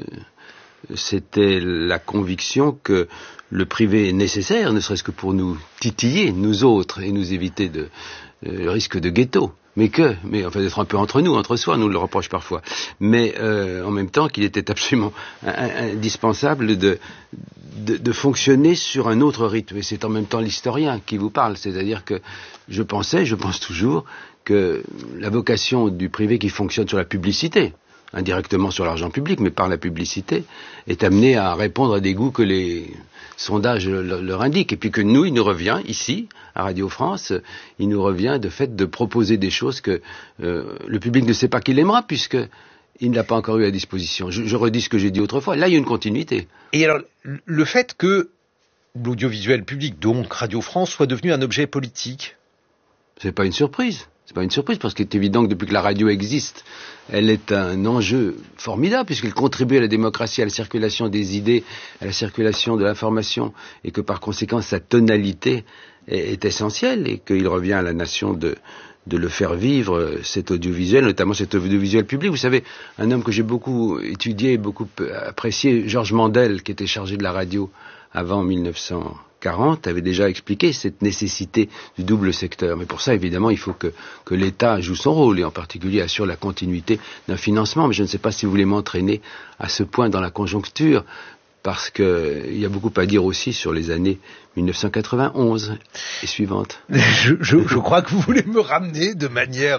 c'était la conviction que le privé est nécessaire, ne serait-ce que pour nous titiller, nous autres, et nous éviter de, euh, le risque de ghetto. Mais que, mais enfin d'être un peu entre nous, entre soi, nous le reproche parfois. Mais euh, en même temps qu'il était absolument indispensable de, de, de fonctionner sur un autre rythme. Et c'est en même temps l'historien qui vous parle. C'est-à-dire que je pensais, je pense toujours, que la vocation du privé qui fonctionne sur la publicité, indirectement sur l'argent public, mais par la publicité, est amenée à répondre à des goûts que les sondages leur indiquent. Et puis que nous, il nous revient, ici, à Radio France, il nous revient de fait de proposer des choses que euh, le public ne sait pas qu'il aimera, puisque il ne l'a pas encore eu à disposition. Je, je redis ce que j'ai dit autrefois. Là, il y a une continuité. Et alors, le fait que l'audiovisuel public, donc Radio France, soit devenu un objet politique, c'est pas une surprise. C'est pas une surprise, parce qu'il est évident que depuis que la radio existe, elle est un enjeu formidable, puisqu'elle contribue à la démocratie, à la circulation des idées, à la circulation de l'information, et que par conséquent, sa tonalité est, est essentielle, et qu'il revient à la nation de, de le faire vivre, cet audiovisuel, notamment cet audiovisuel public. Vous savez, un homme que j'ai beaucoup étudié, beaucoup apprécié, Georges Mandel, qui était chargé de la radio avant mille neuf cent quarante, avait déjà expliqué cette nécessité du double secteur. Mais pour ça, évidemment, il faut que, que l'État joue son rôle, et en particulier assure la continuité d'un financement. Mais je ne sais pas si vous voulez m'entraîner à ce point dans la conjoncture, parce qu'il y a beaucoup à dire aussi sur les années mille neuf cent quatre-vingt-onze et suivantes. Je, je, je crois que vous voulez me ramener de manière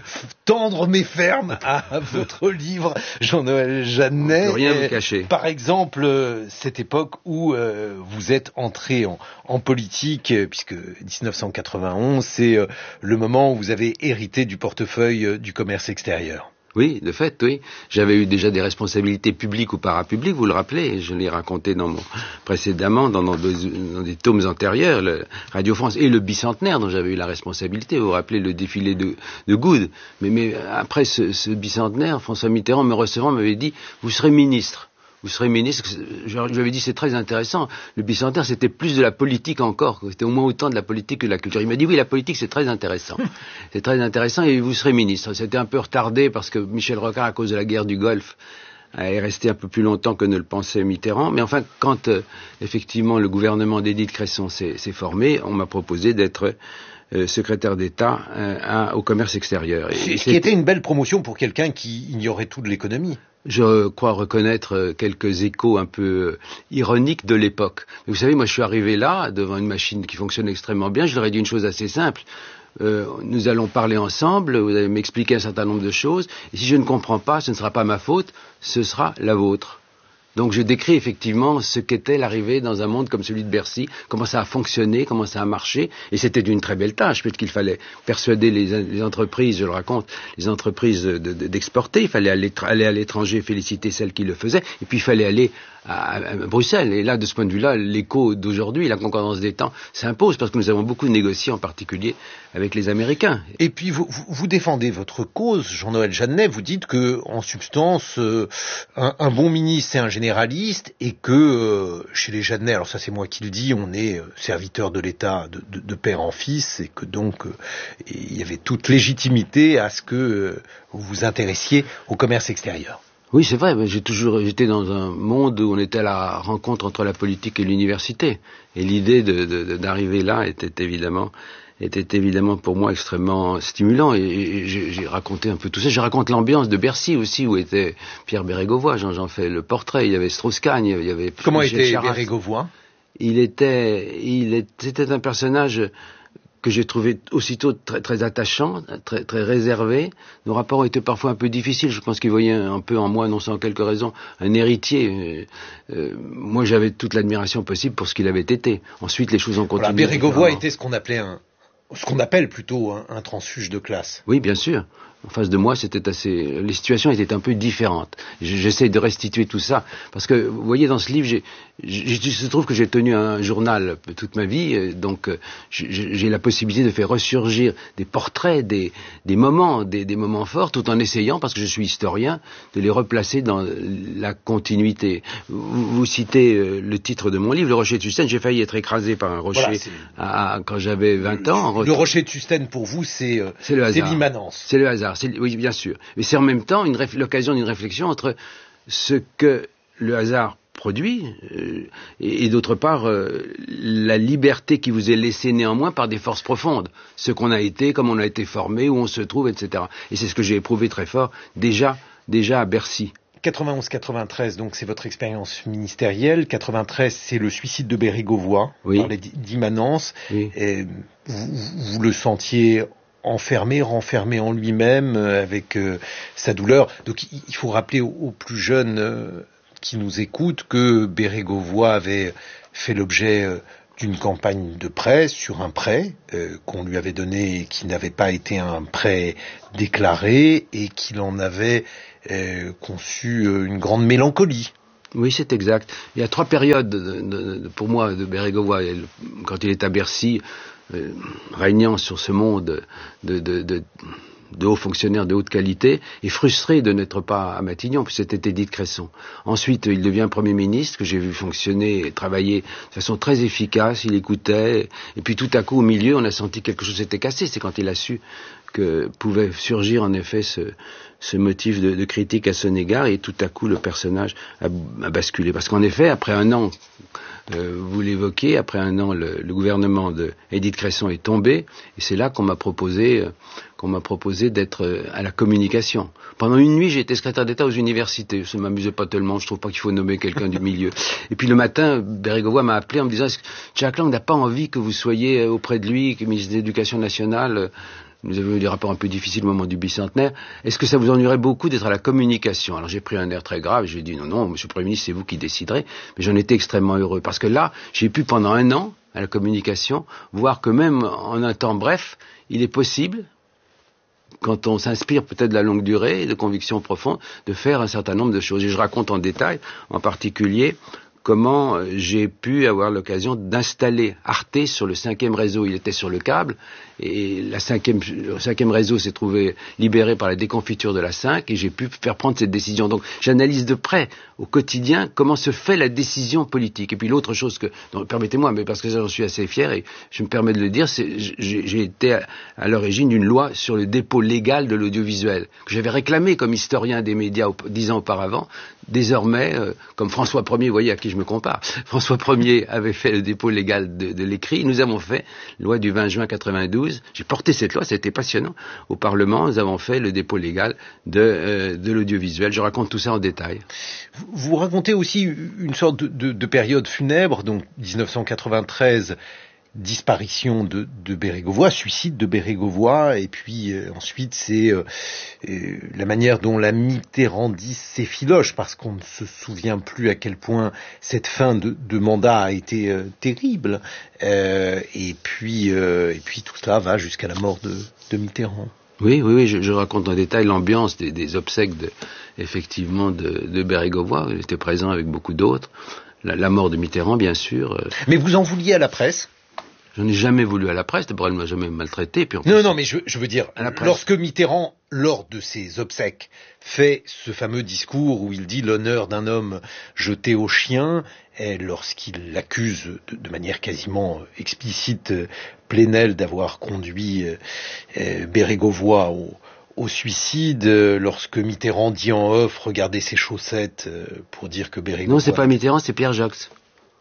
tendre mais ferme à votre livre, Jean-Noël Jeannet. Ne rien vous cacher. Par exemple, cette époque où euh, vous êtes entré en, en politique, puisque dix-neuf cent quatre-vingt-onze, c'est euh, le moment où vous avez hérité du portefeuille euh, du commerce extérieur. Oui, de fait, oui. J'avais eu déjà des responsabilités publiques ou parapubliques, vous le rappelez, je l'ai raconté dans mon, précédemment, dans, dans, dans des tomes antérieurs, le Radio France et le bicentenaire dont j'avais eu la responsabilité. Vous vous rappelez le défilé de, de Goude. Mais, mais après ce, ce bicentenaire, François Mitterrand, me recevant, m'avait dit « Vous serez ministre ». Vous serez ministre, je lui avais dit c'est très intéressant. Le bicentenaire c'était plus de la politique encore, c'était au moins autant de la politique que de la culture. Il m'a dit oui, la politique c'est très intéressant, c'est très intéressant et vous serez ministre. C'était un peu retardé parce que Michel Rocard, à cause de la guerre du Golfe, est resté un peu plus longtemps que ne le pensait Mitterrand. Mais enfin, quand euh, effectivement le gouvernement d'Édith Cresson s'est, s'est formé, on m'a proposé d'être euh, secrétaire d'État euh, à, au commerce extérieur. Et ce qui était une belle promotion pour quelqu'un qui ignorait tout de l'économie. Je crois reconnaître quelques échos un peu ironiques de l'époque. Mais vous savez, moi je suis arrivé là, devant une machine qui fonctionne extrêmement bien, je leur ai dit une chose assez simple. Euh, nous allons parler ensemble, vous allez m'expliquer un certain nombre de choses, et si je ne comprends pas, ce ne sera pas ma faute, ce sera la vôtre. Donc je décris effectivement ce qu'était l'arrivée dans un monde comme celui de Bercy, comment ça a fonctionné, comment ça a marché, et c'était d'une très belle tâche, puisqu'il fallait persuader les, les entreprises, je le raconte, les entreprises de, de, d'exporter, il fallait aller, aller à l'étranger, féliciter celles qui le faisaient, et puis il fallait aller à, à Bruxelles. Et là, de ce point de vue-là, l'écho d'aujourd'hui, la concordance des temps s'impose, parce que nous avons beaucoup négocié, en particulier avec les Américains. Et puis vous, vous défendez votre cause, Jean-Noël Jeannet, vous dites que, en substance, euh, un, un bon ministre, c'est un généraliste, et que euh, chez les Jeannet, alors ça c'est moi qui le dis, on est euh, serviteur de l'État de, de, de père en fils, et que donc euh, il y avait toute légitimité à ce que euh, vous vous intéressiez au commerce extérieur. Oui, c'est vrai, mais j'ai toujours, j'étais dans un monde où on était à la rencontre entre la politique et l'université. Et l'idée de, de, d'arriver là était évidemment, était évidemment pour moi extrêmement stimulant. Et, et j'ai, j'ai raconté un peu tout ça. Je raconte l'ambiance de Bercy aussi, où était Pierre Bérégovoy. J'en, j'en fais le portrait. Il y avait Strauss-Kahn, il y avait... Comment Michel était Charasse. Bérégovoy ? il était, il est, c'était un personnage que j'ai trouvé aussitôt très, très attachant, très, très réservé. Nos rapports ont été parfois un peu difficiles. Je pense qu'il voyait un peu en moi, non sans quelques raisons, un héritier. Euh, euh, moi, j'avais toute l'admiration possible pour ce qu'il avait été. Ensuite, les choses ont continué. Voilà, Bérégovoy était ce qu'on appelait un, ce qu'on appelle plutôt un, un transfuge de classe. Oui, bien sûr. En face de moi, c'était assez, les situations étaient un peu différentes. J'essaie de restituer tout ça parce que, vous voyez, dans ce livre, j'ai, il se trouve que j'ai tenu un journal toute ma vie, donc j'ai la possibilité de faire ressurgir des portraits, des, des moments, des, des moments forts, tout en essayant, parce que je suis historien, de les replacer dans la continuité. Vous, vous citez le titre de mon livre, Le Rocher de Sustène. J'ai failli être écrasé par un rocher voilà, à, quand j'avais vingt ans. Le Rocher de Sustène, pour vous, c'est euh, l'immanence. C'est le hasard. Oui, bien sûr. Mais c'est en même temps l'occasion d'une réflexion entre ce que le hasard produit euh, et, et d'autre part euh, la liberté qui vous est laissée néanmoins par des forces profondes. Ce qu'on a été, comme on a été formé, où on se trouve, et cetera. Et c'est ce que j'ai éprouvé très fort déjà, déjà à Bercy. quatre-vingt-onze quatre-vingt-treize, donc c'est votre expérience ministérielle. quatre-vingt-treize, c'est le suicide de Bérégovoy. Oui. On parlait d'immanence. Oui. Et vous, vous le sentiez enfermé, renfermé en lui-même euh, avec euh, sa douleur. Donc il faut rappeler aux, aux plus jeunes euh, qui nous écoutent que Bérégovoy avait fait l'objet euh, d'une campagne de presse sur un prêt euh, qu'on lui avait donné et qui n'avait pas été un prêt déclaré et qu'il en avait euh, conçu euh, une grande mélancolie. Oui, c'est exact. Il y a trois périodes de, de, de, pour moi de Bérégovoy. Quand il est à Bercy, Euh, régnant sur ce monde de, de, de, de hauts fonctionnaires de haute qualité, et frustré de n'être pas à Matignon, puis c'était Édith Cresson. Ensuite, il devient Premier ministre, que j'ai vu fonctionner et travailler de façon très efficace, il écoutait, et puis tout à coup, au milieu, on a senti que quelque chose s'était cassé. C'est quand il a su que pouvait surgir en effet ce, ce motif de, de critique à son égard, et tout à coup, le personnage a, a basculé. Parce qu'en effet, après un an, Euh, vous l'évoquez, après un an, le, le gouvernement de Édith Cresson est tombé, et c'est là qu'on m'a proposé, euh, qu'on m'a proposé d'être euh, à la communication. Pendant une nuit, j'ai été secrétaire d'État aux universités. Ça ne m'amusait pas tellement, je trouve pas qu'il faut nommer quelqu'un du milieu. Et puis le matin, Bérégovoy m'a appelé en me disant « Jack Lang n'a pas envie que vous soyez auprès de lui, que ministre de l'Éducation nationale. » Nous avons eu des rapports un peu difficiles au moment du bicentenaire. Est-ce que ça vous ennuierait beaucoup d'être à la communication? Alors j'ai pris un air très grave, j'ai dit non, non, monsieur le Premier ministre, c'est vous qui déciderez. Mais j'en étais extrêmement heureux, parce que là, j'ai pu pendant un an, à la communication, voir que même en un temps bref, il est possible, quand on s'inspire peut-être de la longue durée et de convictions profondes, de faire un certain nombre de choses. Et je raconte en détail, en particulier, comment j'ai pu avoir l'occasion d'installer Arte sur le cinquième réseau. Il était sur le câble, et la cinquième, le cinquième réseau s'est trouvé libéré par la déconfiture de la cinq, et j'ai pu faire prendre cette décision. Donc j'analyse de près, au quotidien, comment se fait la décision politique. Et puis l'autre chose que, permettez-moi, mais parce que j'en suis assez fier, et je me permets de le dire, c'est j'ai été à, à l'origine d'une loi sur le dépôt légal de l'audiovisuel, que j'avais réclamé comme historien des médias dix ans auparavant. Désormais, euh, comme François Ier, vous voyez à qui je me compare, François Ier avait fait le dépôt légal de, de l'écrit, nous avons fait loi du vingt juin quatre-vingt-douze, j'ai porté cette loi, c'était passionnant, au Parlement, nous avons fait le dépôt légal de, euh, de l'audiovisuel. Je raconte tout ça en détail. Vous racontez aussi une sorte de, de, de période funèbre, donc dix-neuf cent quatre-vingt-treize, disparition de, de Bérégovoy, suicide de Bérégovoy, et puis euh, ensuite c'est euh, euh, la manière dont la mitterrandise s'effiloche, parce qu'on ne se souvient plus à quel point cette fin de, de mandat a été euh, terrible, euh, et puis euh, et puis tout cela va jusqu'à la mort de, de Mitterrand. Oui, oui, oui, je, je raconte en détail l'ambiance des, des obsèques de, effectivement de, de Bérégovoy. Il était présent avec beaucoup d'autres. La, la mort de Mitterrand, bien sûr. Euh... Mais vous en vouliez à la presse? J'en ai jamais voulu à la presse, d'abord elle m'a jamais maltraité. Puis en plus, non, non, mais je, je veux dire, lorsque Mitterrand, lors de ses obsèques, fait ce fameux discours où il dit l'honneur d'un homme jeté aux chiens, et lorsqu'il l'accuse de, de manière quasiment explicite Plenel d'avoir conduit euh, Bérégovoy au, au suicide, lorsque Mitterrand dit en off, regardez ses chaussettes, pour dire que Bérégovoy... Non, c'est pas Mitterrand, c'est Pierre Joxe,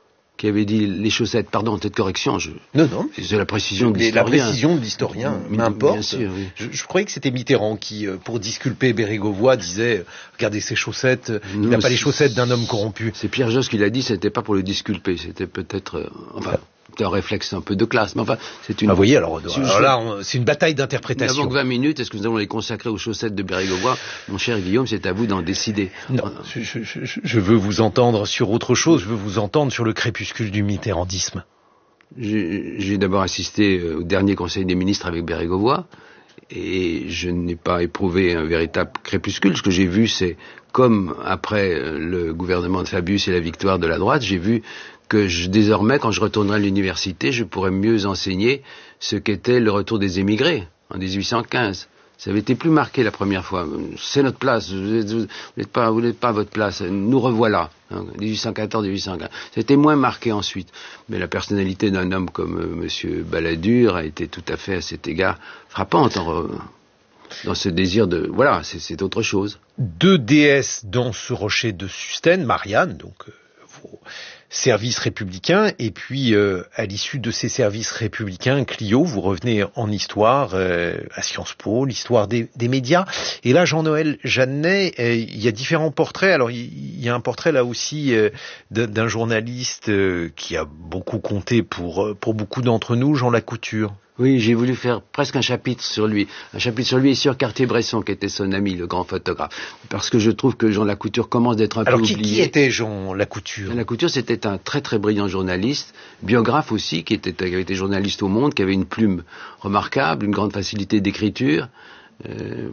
qui avait dit les chaussettes. Pardon, peut-être correction. Je... Non, non. C'est la précision de l'historien. La précision de l'historien, m'importe. Bien sûr, oui. je, je croyais que c'était Mitterrand qui, pour disculper Bérégovoy, disait « Regardez ses chaussettes, non, il n'a pas les chaussettes d'un homme corrompu ». C'est Pierre Josse qui l'a dit, c'était pas pour le disculper, c'était peut-être... Euh, enfin, c'est un réflexe un peu de classe, mais enfin, c'est une... Ah, vous voyez, alors, alors là, on, c'est une bataille d'interprétation. Avant que vingt minutes, est-ce que nous allons les consacrer aux chaussettes de Bérégovoy? Mon cher Guillaume, c'est à vous d'en décider. Non, je, je, je, je veux vous entendre sur autre chose, je veux vous entendre sur le crépuscule du mitterrandisme. J'ai, j'ai d'abord assisté au dernier conseil des ministres avec Bérégovoy, et je n'ai pas éprouvé un véritable crépuscule. Ce que j'ai vu, c'est, comme après le gouvernement de Fabius et la victoire de la droite, j'ai vu que je, désormais, quand je retournerai à l'université, je pourrais mieux enseigner ce qu'était le retour des émigrés en dix-huit cent quinze. Ça avait été plus marqué la première fois. C'est notre place, vous n'êtes pas, vous n'êtes pas à votre place, nous revoilà. Hein, dix-huit cent quatorze dix-huit cent quinze. C'était moins marqué ensuite. Mais la personnalité d'un homme comme euh, Monsieur Balladur a été tout à fait, à cet égard, frappante en, dans ce désir de... Voilà, c'est, c'est autre chose. Deux déesses dans ce rocher de Sustène, Marianne, donc euh, vos services républicains, et puis euh, à l'issue de ces services républicains, Clio, vous revenez en histoire euh, à Sciences Po, l'histoire des, des médias. Et là, Jean-Noël Jeannet, euh, il y a différents portraits. Alors, il, il y a un portrait là aussi euh, d'un, d'un journaliste euh, qui a beaucoup compté pour, pour beaucoup d'entre nous, Jean Lacouture. Oui, j'ai voulu faire presque un chapitre sur lui, un chapitre sur lui et sur Cartier-Bresson, qui était son ami, le grand photographe, parce que je trouve que Jean Lacouture commence d'être un Alors, peu qui, oublié. Alors, qui était Jean Lacouture? Jean Lacouture, c'était un très très brillant journaliste, biographe aussi, qui, était, qui avait été journaliste au Monde, qui avait une plume remarquable, une grande facilité d'écriture. Euh,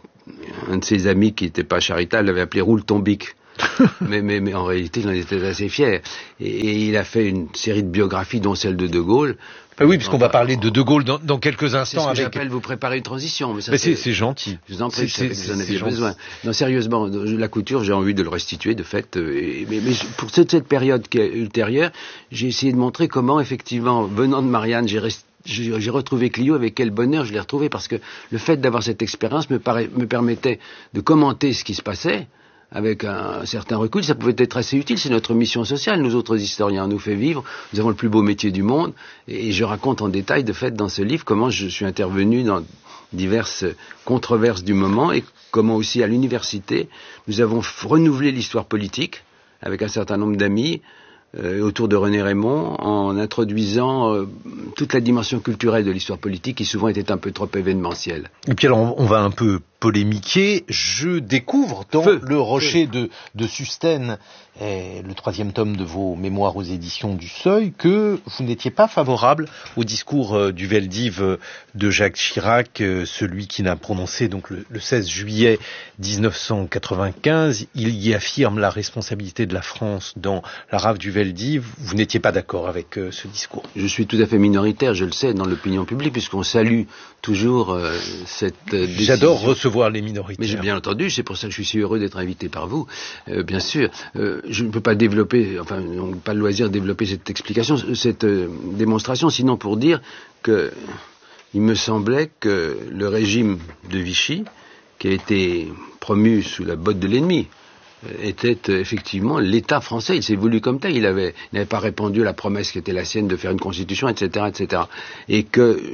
un de ses amis qui n'était pas charitable l'avait appelé Roule ton bic. mais, mais, mais en réalité, il en était assez fier. Et, et il a fait une série de biographies, dont celle de De Gaulle. Ah oui, puisqu'on va parler de De Gaulle dans, dans quelques instants. C'est ce que avec... j'appelle vous préparer une transition. Mais, ça, mais c'est, c'est gentil. Je vous en prie, c'est, je c'est, vous en c'est, aviez c'est besoin. Non, sérieusement, Lacouture, j'ai envie de le restituer, de fait. Et, mais, mais pour cette, cette période qui est ultérieure, j'ai essayé de montrer comment, effectivement, venant de Marianne, j'ai resté J'ai, j'ai retrouvé Clio, avec quel bonheur je l'ai retrouvé, parce que le fait d'avoir cette expérience me, paraît, me permettait de commenter ce qui se passait avec un certain recul. Ça pouvait être assez utile, c'est notre mission sociale. Nous autres historiens, on nous fait vivre, nous avons le plus beau métier du monde, et je raconte en détail, de fait, dans ce livre, comment je suis intervenu dans diverses controverses du moment, et comment aussi, à l'université, nous avons renouvelé l'histoire politique, avec un certain nombre d'amis, Euh, autour de René Raymond, en introduisant euh, toute la dimension culturelle de l'histoire politique qui souvent était un peu trop événementielle. Et puis alors on, on va un peu polémiquer. Je découvre dans Feu. le rocher de, de Sustène, et le troisième tome de vos mémoires aux éditions du Seuil, que vous n'étiez pas favorable au discours euh, du Veldiv euh, de Jacques Chirac, euh, celui qui n'a prononcé donc le, le seize juillet dix-neuf cent quatre-vingt-quinze. Il y affirme la responsabilité de la France dans la rafle du Veldiv. Vous n'étiez pas d'accord avec euh, ce discours? Je suis tout à fait minoritaire, je le sais, dans l'opinion publique, puisqu'on salue toujours euh, cette euh, décision. J'adore recevoir les minorités. Mais j'ai bien entendu, c'est pour ça que je suis si heureux d'être invité par vous, euh, bien sûr. Euh, je ne peux pas développer, enfin, on n'a pas le loisir de développer cette explication, cette euh, démonstration, sinon pour dire que il me semblait que le régime de Vichy, qui a été promu sous la botte de l'ennemi, était euh, effectivement l'État français. Il s'est voulu comme tel. Il avait, il n'avait pas répondu à la promesse qui était la sienne de faire une constitution, et cetera, et cetera. Et que euh,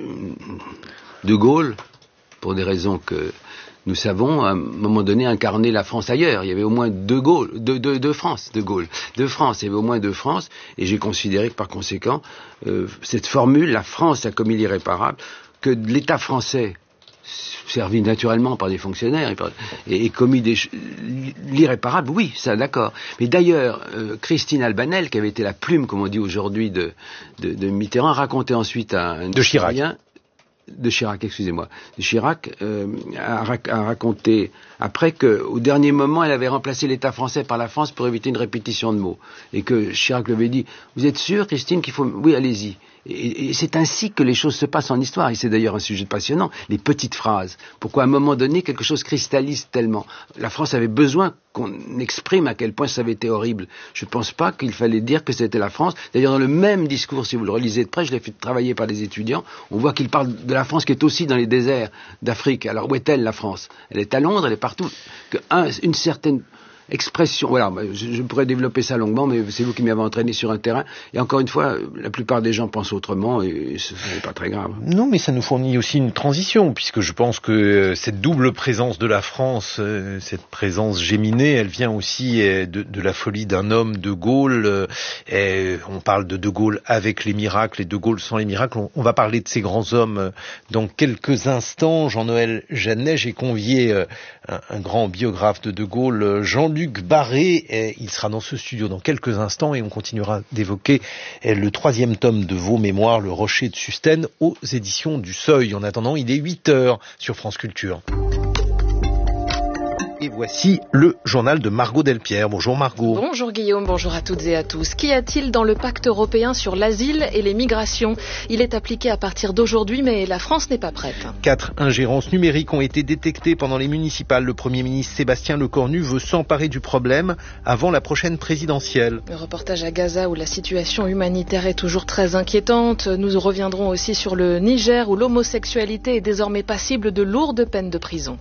De Gaulle, pour des raisons que nous savons, à un moment donné, incarner la France ailleurs. Il y avait au moins deux Gaulle, deux, deux, deux France, de Gaulle, deux France. Il y avait au moins deux France, et j'ai considéré que par conséquent, euh, cette formule, la France a commis l'irréparable, que l'État français, servi naturellement par des fonctionnaires, et, et commis des, l'irréparable, oui, ça, d'accord. Mais d'ailleurs, euh, Christine Albanel, qui avait été la plume, comme on dit aujourd'hui, de, de, de Mitterrand, racontait ensuite à un de Chirac. Historien, de Chirac, excusez-moi, de Chirac euh, a, a raconté après qu'au dernier moment, elle avait remplacé l'État français par la France pour éviter une répétition de mots. Et que Chirac lui avait dit, vous êtes sûre, Christine, qu'il faut... Oui, allez-y. Et, et c'est ainsi que les choses se passent en histoire, et c'est d'ailleurs un sujet passionnant, les petites phrases. Pourquoi à un moment donné, quelque chose cristallise tellement. La France avait besoin qu'on exprime à quel point ça avait été horrible. Je ne pense pas qu'il fallait dire que c'était la France. D'ailleurs, dans le même discours, si vous le relisez de près, je l'ai fait travailler par des étudiants, on voit qu'il parle de la France qui est aussi dans les déserts d'Afrique. Alors où est-elle, la France? Elle est à Londres, elle est partout. Que un, une certaine... expression. Voilà, je, je pourrais développer ça longuement, mais c'est vous qui m'avez entraîné sur un terrain. Et encore une fois, la plupart des gens pensent autrement et ce n'est pas très grave. Non, mais ça nous fournit aussi une transition, puisque je pense que cette double présence de la France, cette présence géminée, elle vient aussi de, de la folie d'un homme, De Gaulle. Et on parle de De Gaulle avec les miracles et De Gaulle sans les miracles. On, on va parler de ces grands hommes dans quelques instants. Jean-Noël Jeannet, j'ai convié un, un grand biographe de De Gaulle, Jean-Luc Barré. Et il sera dans ce studio dans quelques instants et on continuera d'évoquer le troisième tome de vos mémoires, Le Rocher de Sustène, aux éditions du Seuil. En attendant, il est huit heures sur France Culture. Et voici le journal de Margot Delpierre. Bonjour Margot. Bonjour Guillaume, bonjour à toutes et à tous. Qu'y a-t-il dans le pacte européen sur l'asile et les migrations ? Il est appliqué à partir d'aujourd'hui, mais la France n'est pas prête. Quatre ingérences numériques ont été détectées pendant les municipales. Le Premier ministre Sébastien Lecornu veut s'emparer du problème avant la prochaine présidentielle. Le reportage à Gaza où la situation humanitaire est toujours très inquiétante. Nous reviendrons aussi sur le Niger où l'homosexualité est désormais passible de lourdes peines de prison.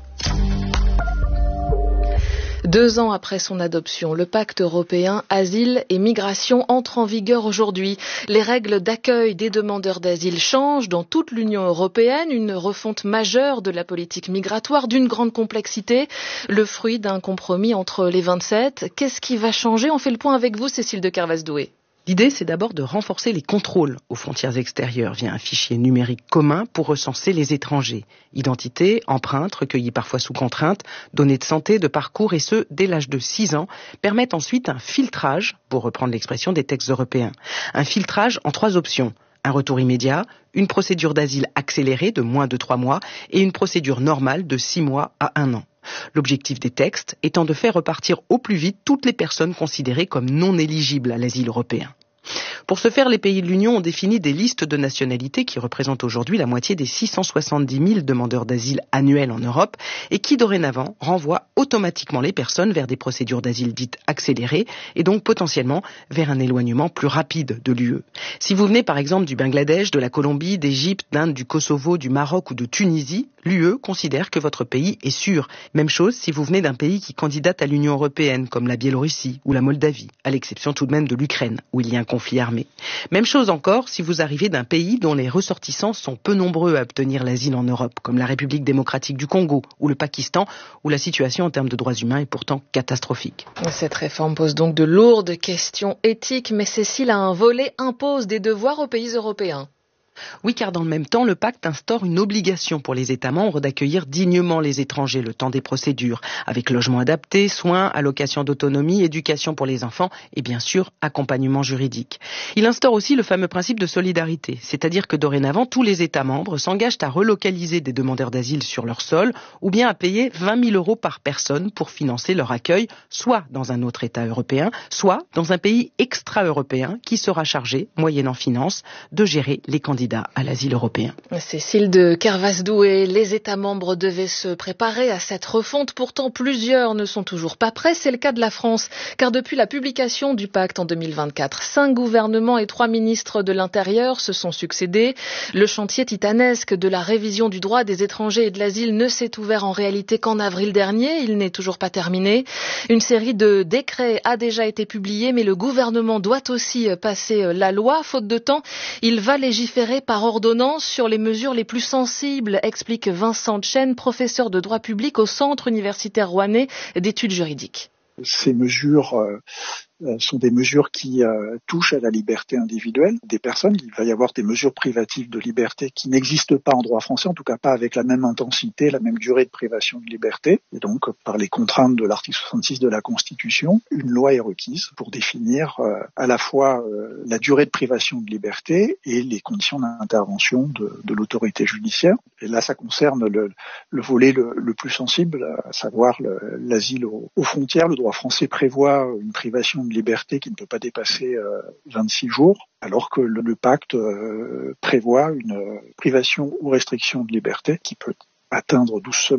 Deux ans après son adoption, le pacte européen Asile et Migration entre en vigueur aujourd'hui. Les règles d'accueil des demandeurs d'asile changent dans toute l'Union européenne, une refonte majeure de la politique migratoire d'une grande complexité, le fruit d'un compromis entre les vingt-sept. Qu'est-ce qui va changer ? On fait le point avec vous, Cécile de Carvaz-Doué. L'idée, c'est d'abord de renforcer les contrôles aux frontières extérieures via un fichier numérique commun pour recenser les étrangers. Identité, empreintes, recueillies parfois sous contrainte, données de santé, de parcours, et ce, dès l'âge de six ans, permettent ensuite un filtrage, pour reprendre l'expression des textes européens. Un filtrage en trois options. Un retour immédiat, une procédure d'asile accélérée de moins de trois mois et une procédure normale de six mois à un an. L'objectif des textes étant de faire repartir au plus vite toutes les personnes considérées comme non éligibles à l'asile européen. Pour ce faire, les pays de l'Union ont défini des listes de nationalités qui représentent aujourd'hui la moitié des six cent soixante-dix mille demandeurs d'asile annuels en Europe et qui dorénavant renvoient automatiquement les personnes vers des procédures d'asile dites accélérées et donc potentiellement vers un éloignement plus rapide de l'U E. Si vous venez par exemple du Bangladesh, de la Colombie, d'Égypte, d'Inde, du Kosovo, du Maroc ou de Tunisie, l'U E considère que votre pays est sûr. Même chose si vous venez d'un pays qui candidate à l'Union européenne comme la Biélorussie ou la Moldavie, à l'exception tout de même de l'Ukraine où il y a un conflit armé. Même chose encore si vous arrivez d'un pays dont les ressortissants sont peu nombreux à obtenir l'asile en Europe, comme la République démocratique du Congo ou le Pakistan, où la situation en termes de droits humains est pourtant catastrophique. Cette réforme pose donc de lourdes questions éthiques, mais Cécile, a un volet impose des devoirs aux pays européens. Oui, car dans le même temps, le pacte instaure une obligation pour les États membres d'accueillir dignement les étrangers le temps des procédures, avec logement adapté, soins, allocation d'autonomie, éducation pour les enfants et bien sûr accompagnement juridique. Il instaure aussi le fameux principe de solidarité, c'est-à-dire que dorénavant, tous les États membres s'engagent à relocaliser des demandeurs d'asile sur leur sol ou bien à payer vingt mille euros par personne pour financer leur accueil, soit dans un autre État européen, soit dans un pays extra-européen qui sera chargé, moyennant finance, de gérer les candidats à l'asile européen. Cécile de Carvaz-Doué, les États membres devaient se préparer à cette refonte. Pourtant, plusieurs ne sont toujours pas prêts. C'est le cas de la France, car depuis la publication du pacte en deux mille vingt-quatre, cinq gouvernements et trois ministres de l'Intérieur se sont succédés. Le chantier titanesque de la révision du droit des étrangers et de l'asile ne s'est ouvert en réalité qu'en avril dernier. Il n'est toujours pas terminé. Une série de décrets a déjà été publiée, mais le gouvernement doit aussi passer la loi. Faute de temps, il va légiférer par ordonnance sur les mesures les plus sensibles, explique Vincent Chen, professeur de droit public au Centre universitaire rouennais d'études juridiques. Ces mesures euh, sont des mesures qui euh, touchent à la liberté individuelle des personnes. Il va y avoir des mesures privatives de liberté qui n'existent pas en droit français, en tout cas pas avec la même intensité, la même durée de privation de liberté. Et donc, par les contraintes de l'article soixante-six de la Constitution, une loi est requise pour définir euh, à la fois euh, la durée de privation de liberté et les conditions d'intervention de, de l'autorité judiciaire. Et là, ça concerne le, le volet le, le plus sensible, à savoir le, l'asile aux, aux frontières. Le droit français prévoit une privation de liberté qui ne peut pas dépasser euh, vingt-six jours, alors que le, le pacte euh, prévoit une euh, privation ou restriction de liberté qui peut atteindre douze semaines.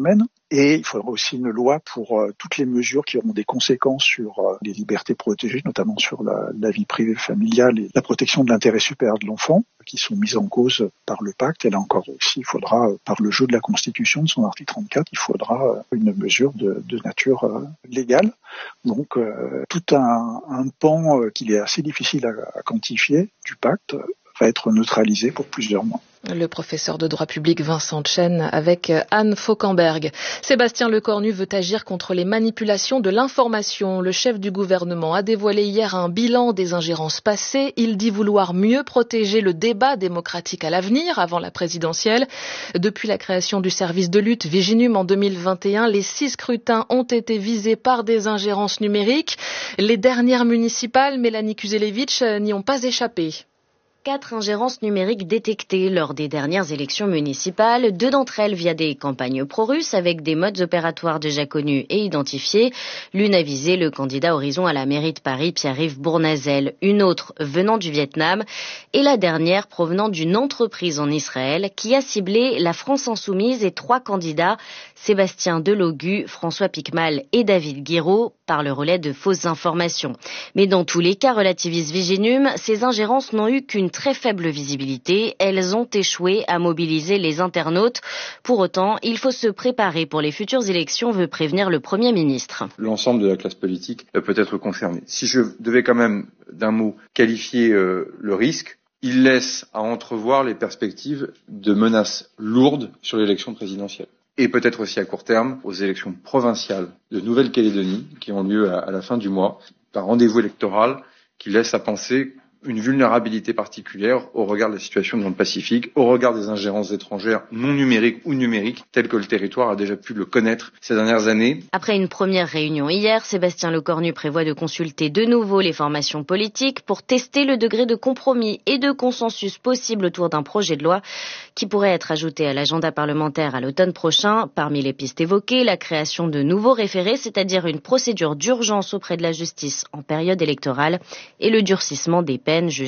Et il faudra aussi une loi pour euh, toutes les mesures qui auront des conséquences sur euh, les libertés protégées, notamment sur la, la vie privée familiale et la protection de l'intérêt supérieur de l'enfant, qui sont mises en cause par le pacte. Et là encore aussi, il faudra, euh, par le jeu de la Constitution, de son article trente-quatre, il faudra euh, une mesure de, de nature euh, légale. Donc euh, tout un, un pan euh, qu'il est assez difficile à, à quantifier du pacte euh, va être neutralisé pour plusieurs mois. Le professeur de droit public Vincent Chen avec Anne Fauquemberg. Sébastien Lecornu veut agir contre les manipulations de l'information. Le chef du gouvernement a dévoilé hier un bilan des ingérences passées. Il dit vouloir mieux protéger le débat démocratique à l'avenir, avant la présidentielle. Depuis la création du service de lutte Viginum en deux mille vingt et un, les six scrutins ont été visés par des ingérences numériques. Les dernières municipales, Mélanie Kuzelevitch, n'y ont pas échappé. Quatre ingérences numériques détectées lors des dernières élections municipales, deux d'entre elles via des campagnes pro-russes avec des modes opératoires déjà connus et identifiés. L'une a visé le candidat Horizon à la mairie de Paris, Pierre-Yves Bournazel, une autre venant du Vietnam et la dernière provenant d'une entreprise en Israël qui a ciblé la France Insoumise et trois candidats, Sébastien Delogu, François Picmal et David Guiraud, par le relais de fausses informations. Mais dans tous les cas, relativise Viginum, ces ingérences n'ont eu qu'une très faible visibilité. Elles ont échoué à mobiliser les internautes. Pour autant, il faut se préparer pour les futures élections, veut prévenir le Premier ministre. L'ensemble de la classe politique peut être concernée. Si je devais quand même, d'un mot, qualifier euh, le risque, il laisse à entrevoir les perspectives de menaces lourdes sur l'élection présidentielle. Et peut-être aussi à court terme aux élections provinciales de Nouvelle-Calédonie qui ont lieu à, à la fin du mois, un rendez-vous électoral qui laisse à penser une vulnérabilité particulière au regard de la situation dans le Pacifique, au regard des ingérences étrangères non numériques ou numériques, telles que le territoire a déjà pu le connaître ces dernières années. Après une première réunion hier, Sébastien Lecornu prévoit de consulter de nouveau les formations politiques pour tester le degré de compromis et de consensus possible autour d'un projet de loi qui pourrait être ajouté à l'agenda parlementaire à l'automne prochain. Parmi les pistes évoquées, la création de nouveaux référés, c'est-à-dire une procédure d'urgence auprès de la justice en période électorale et le durcissement des peines jugées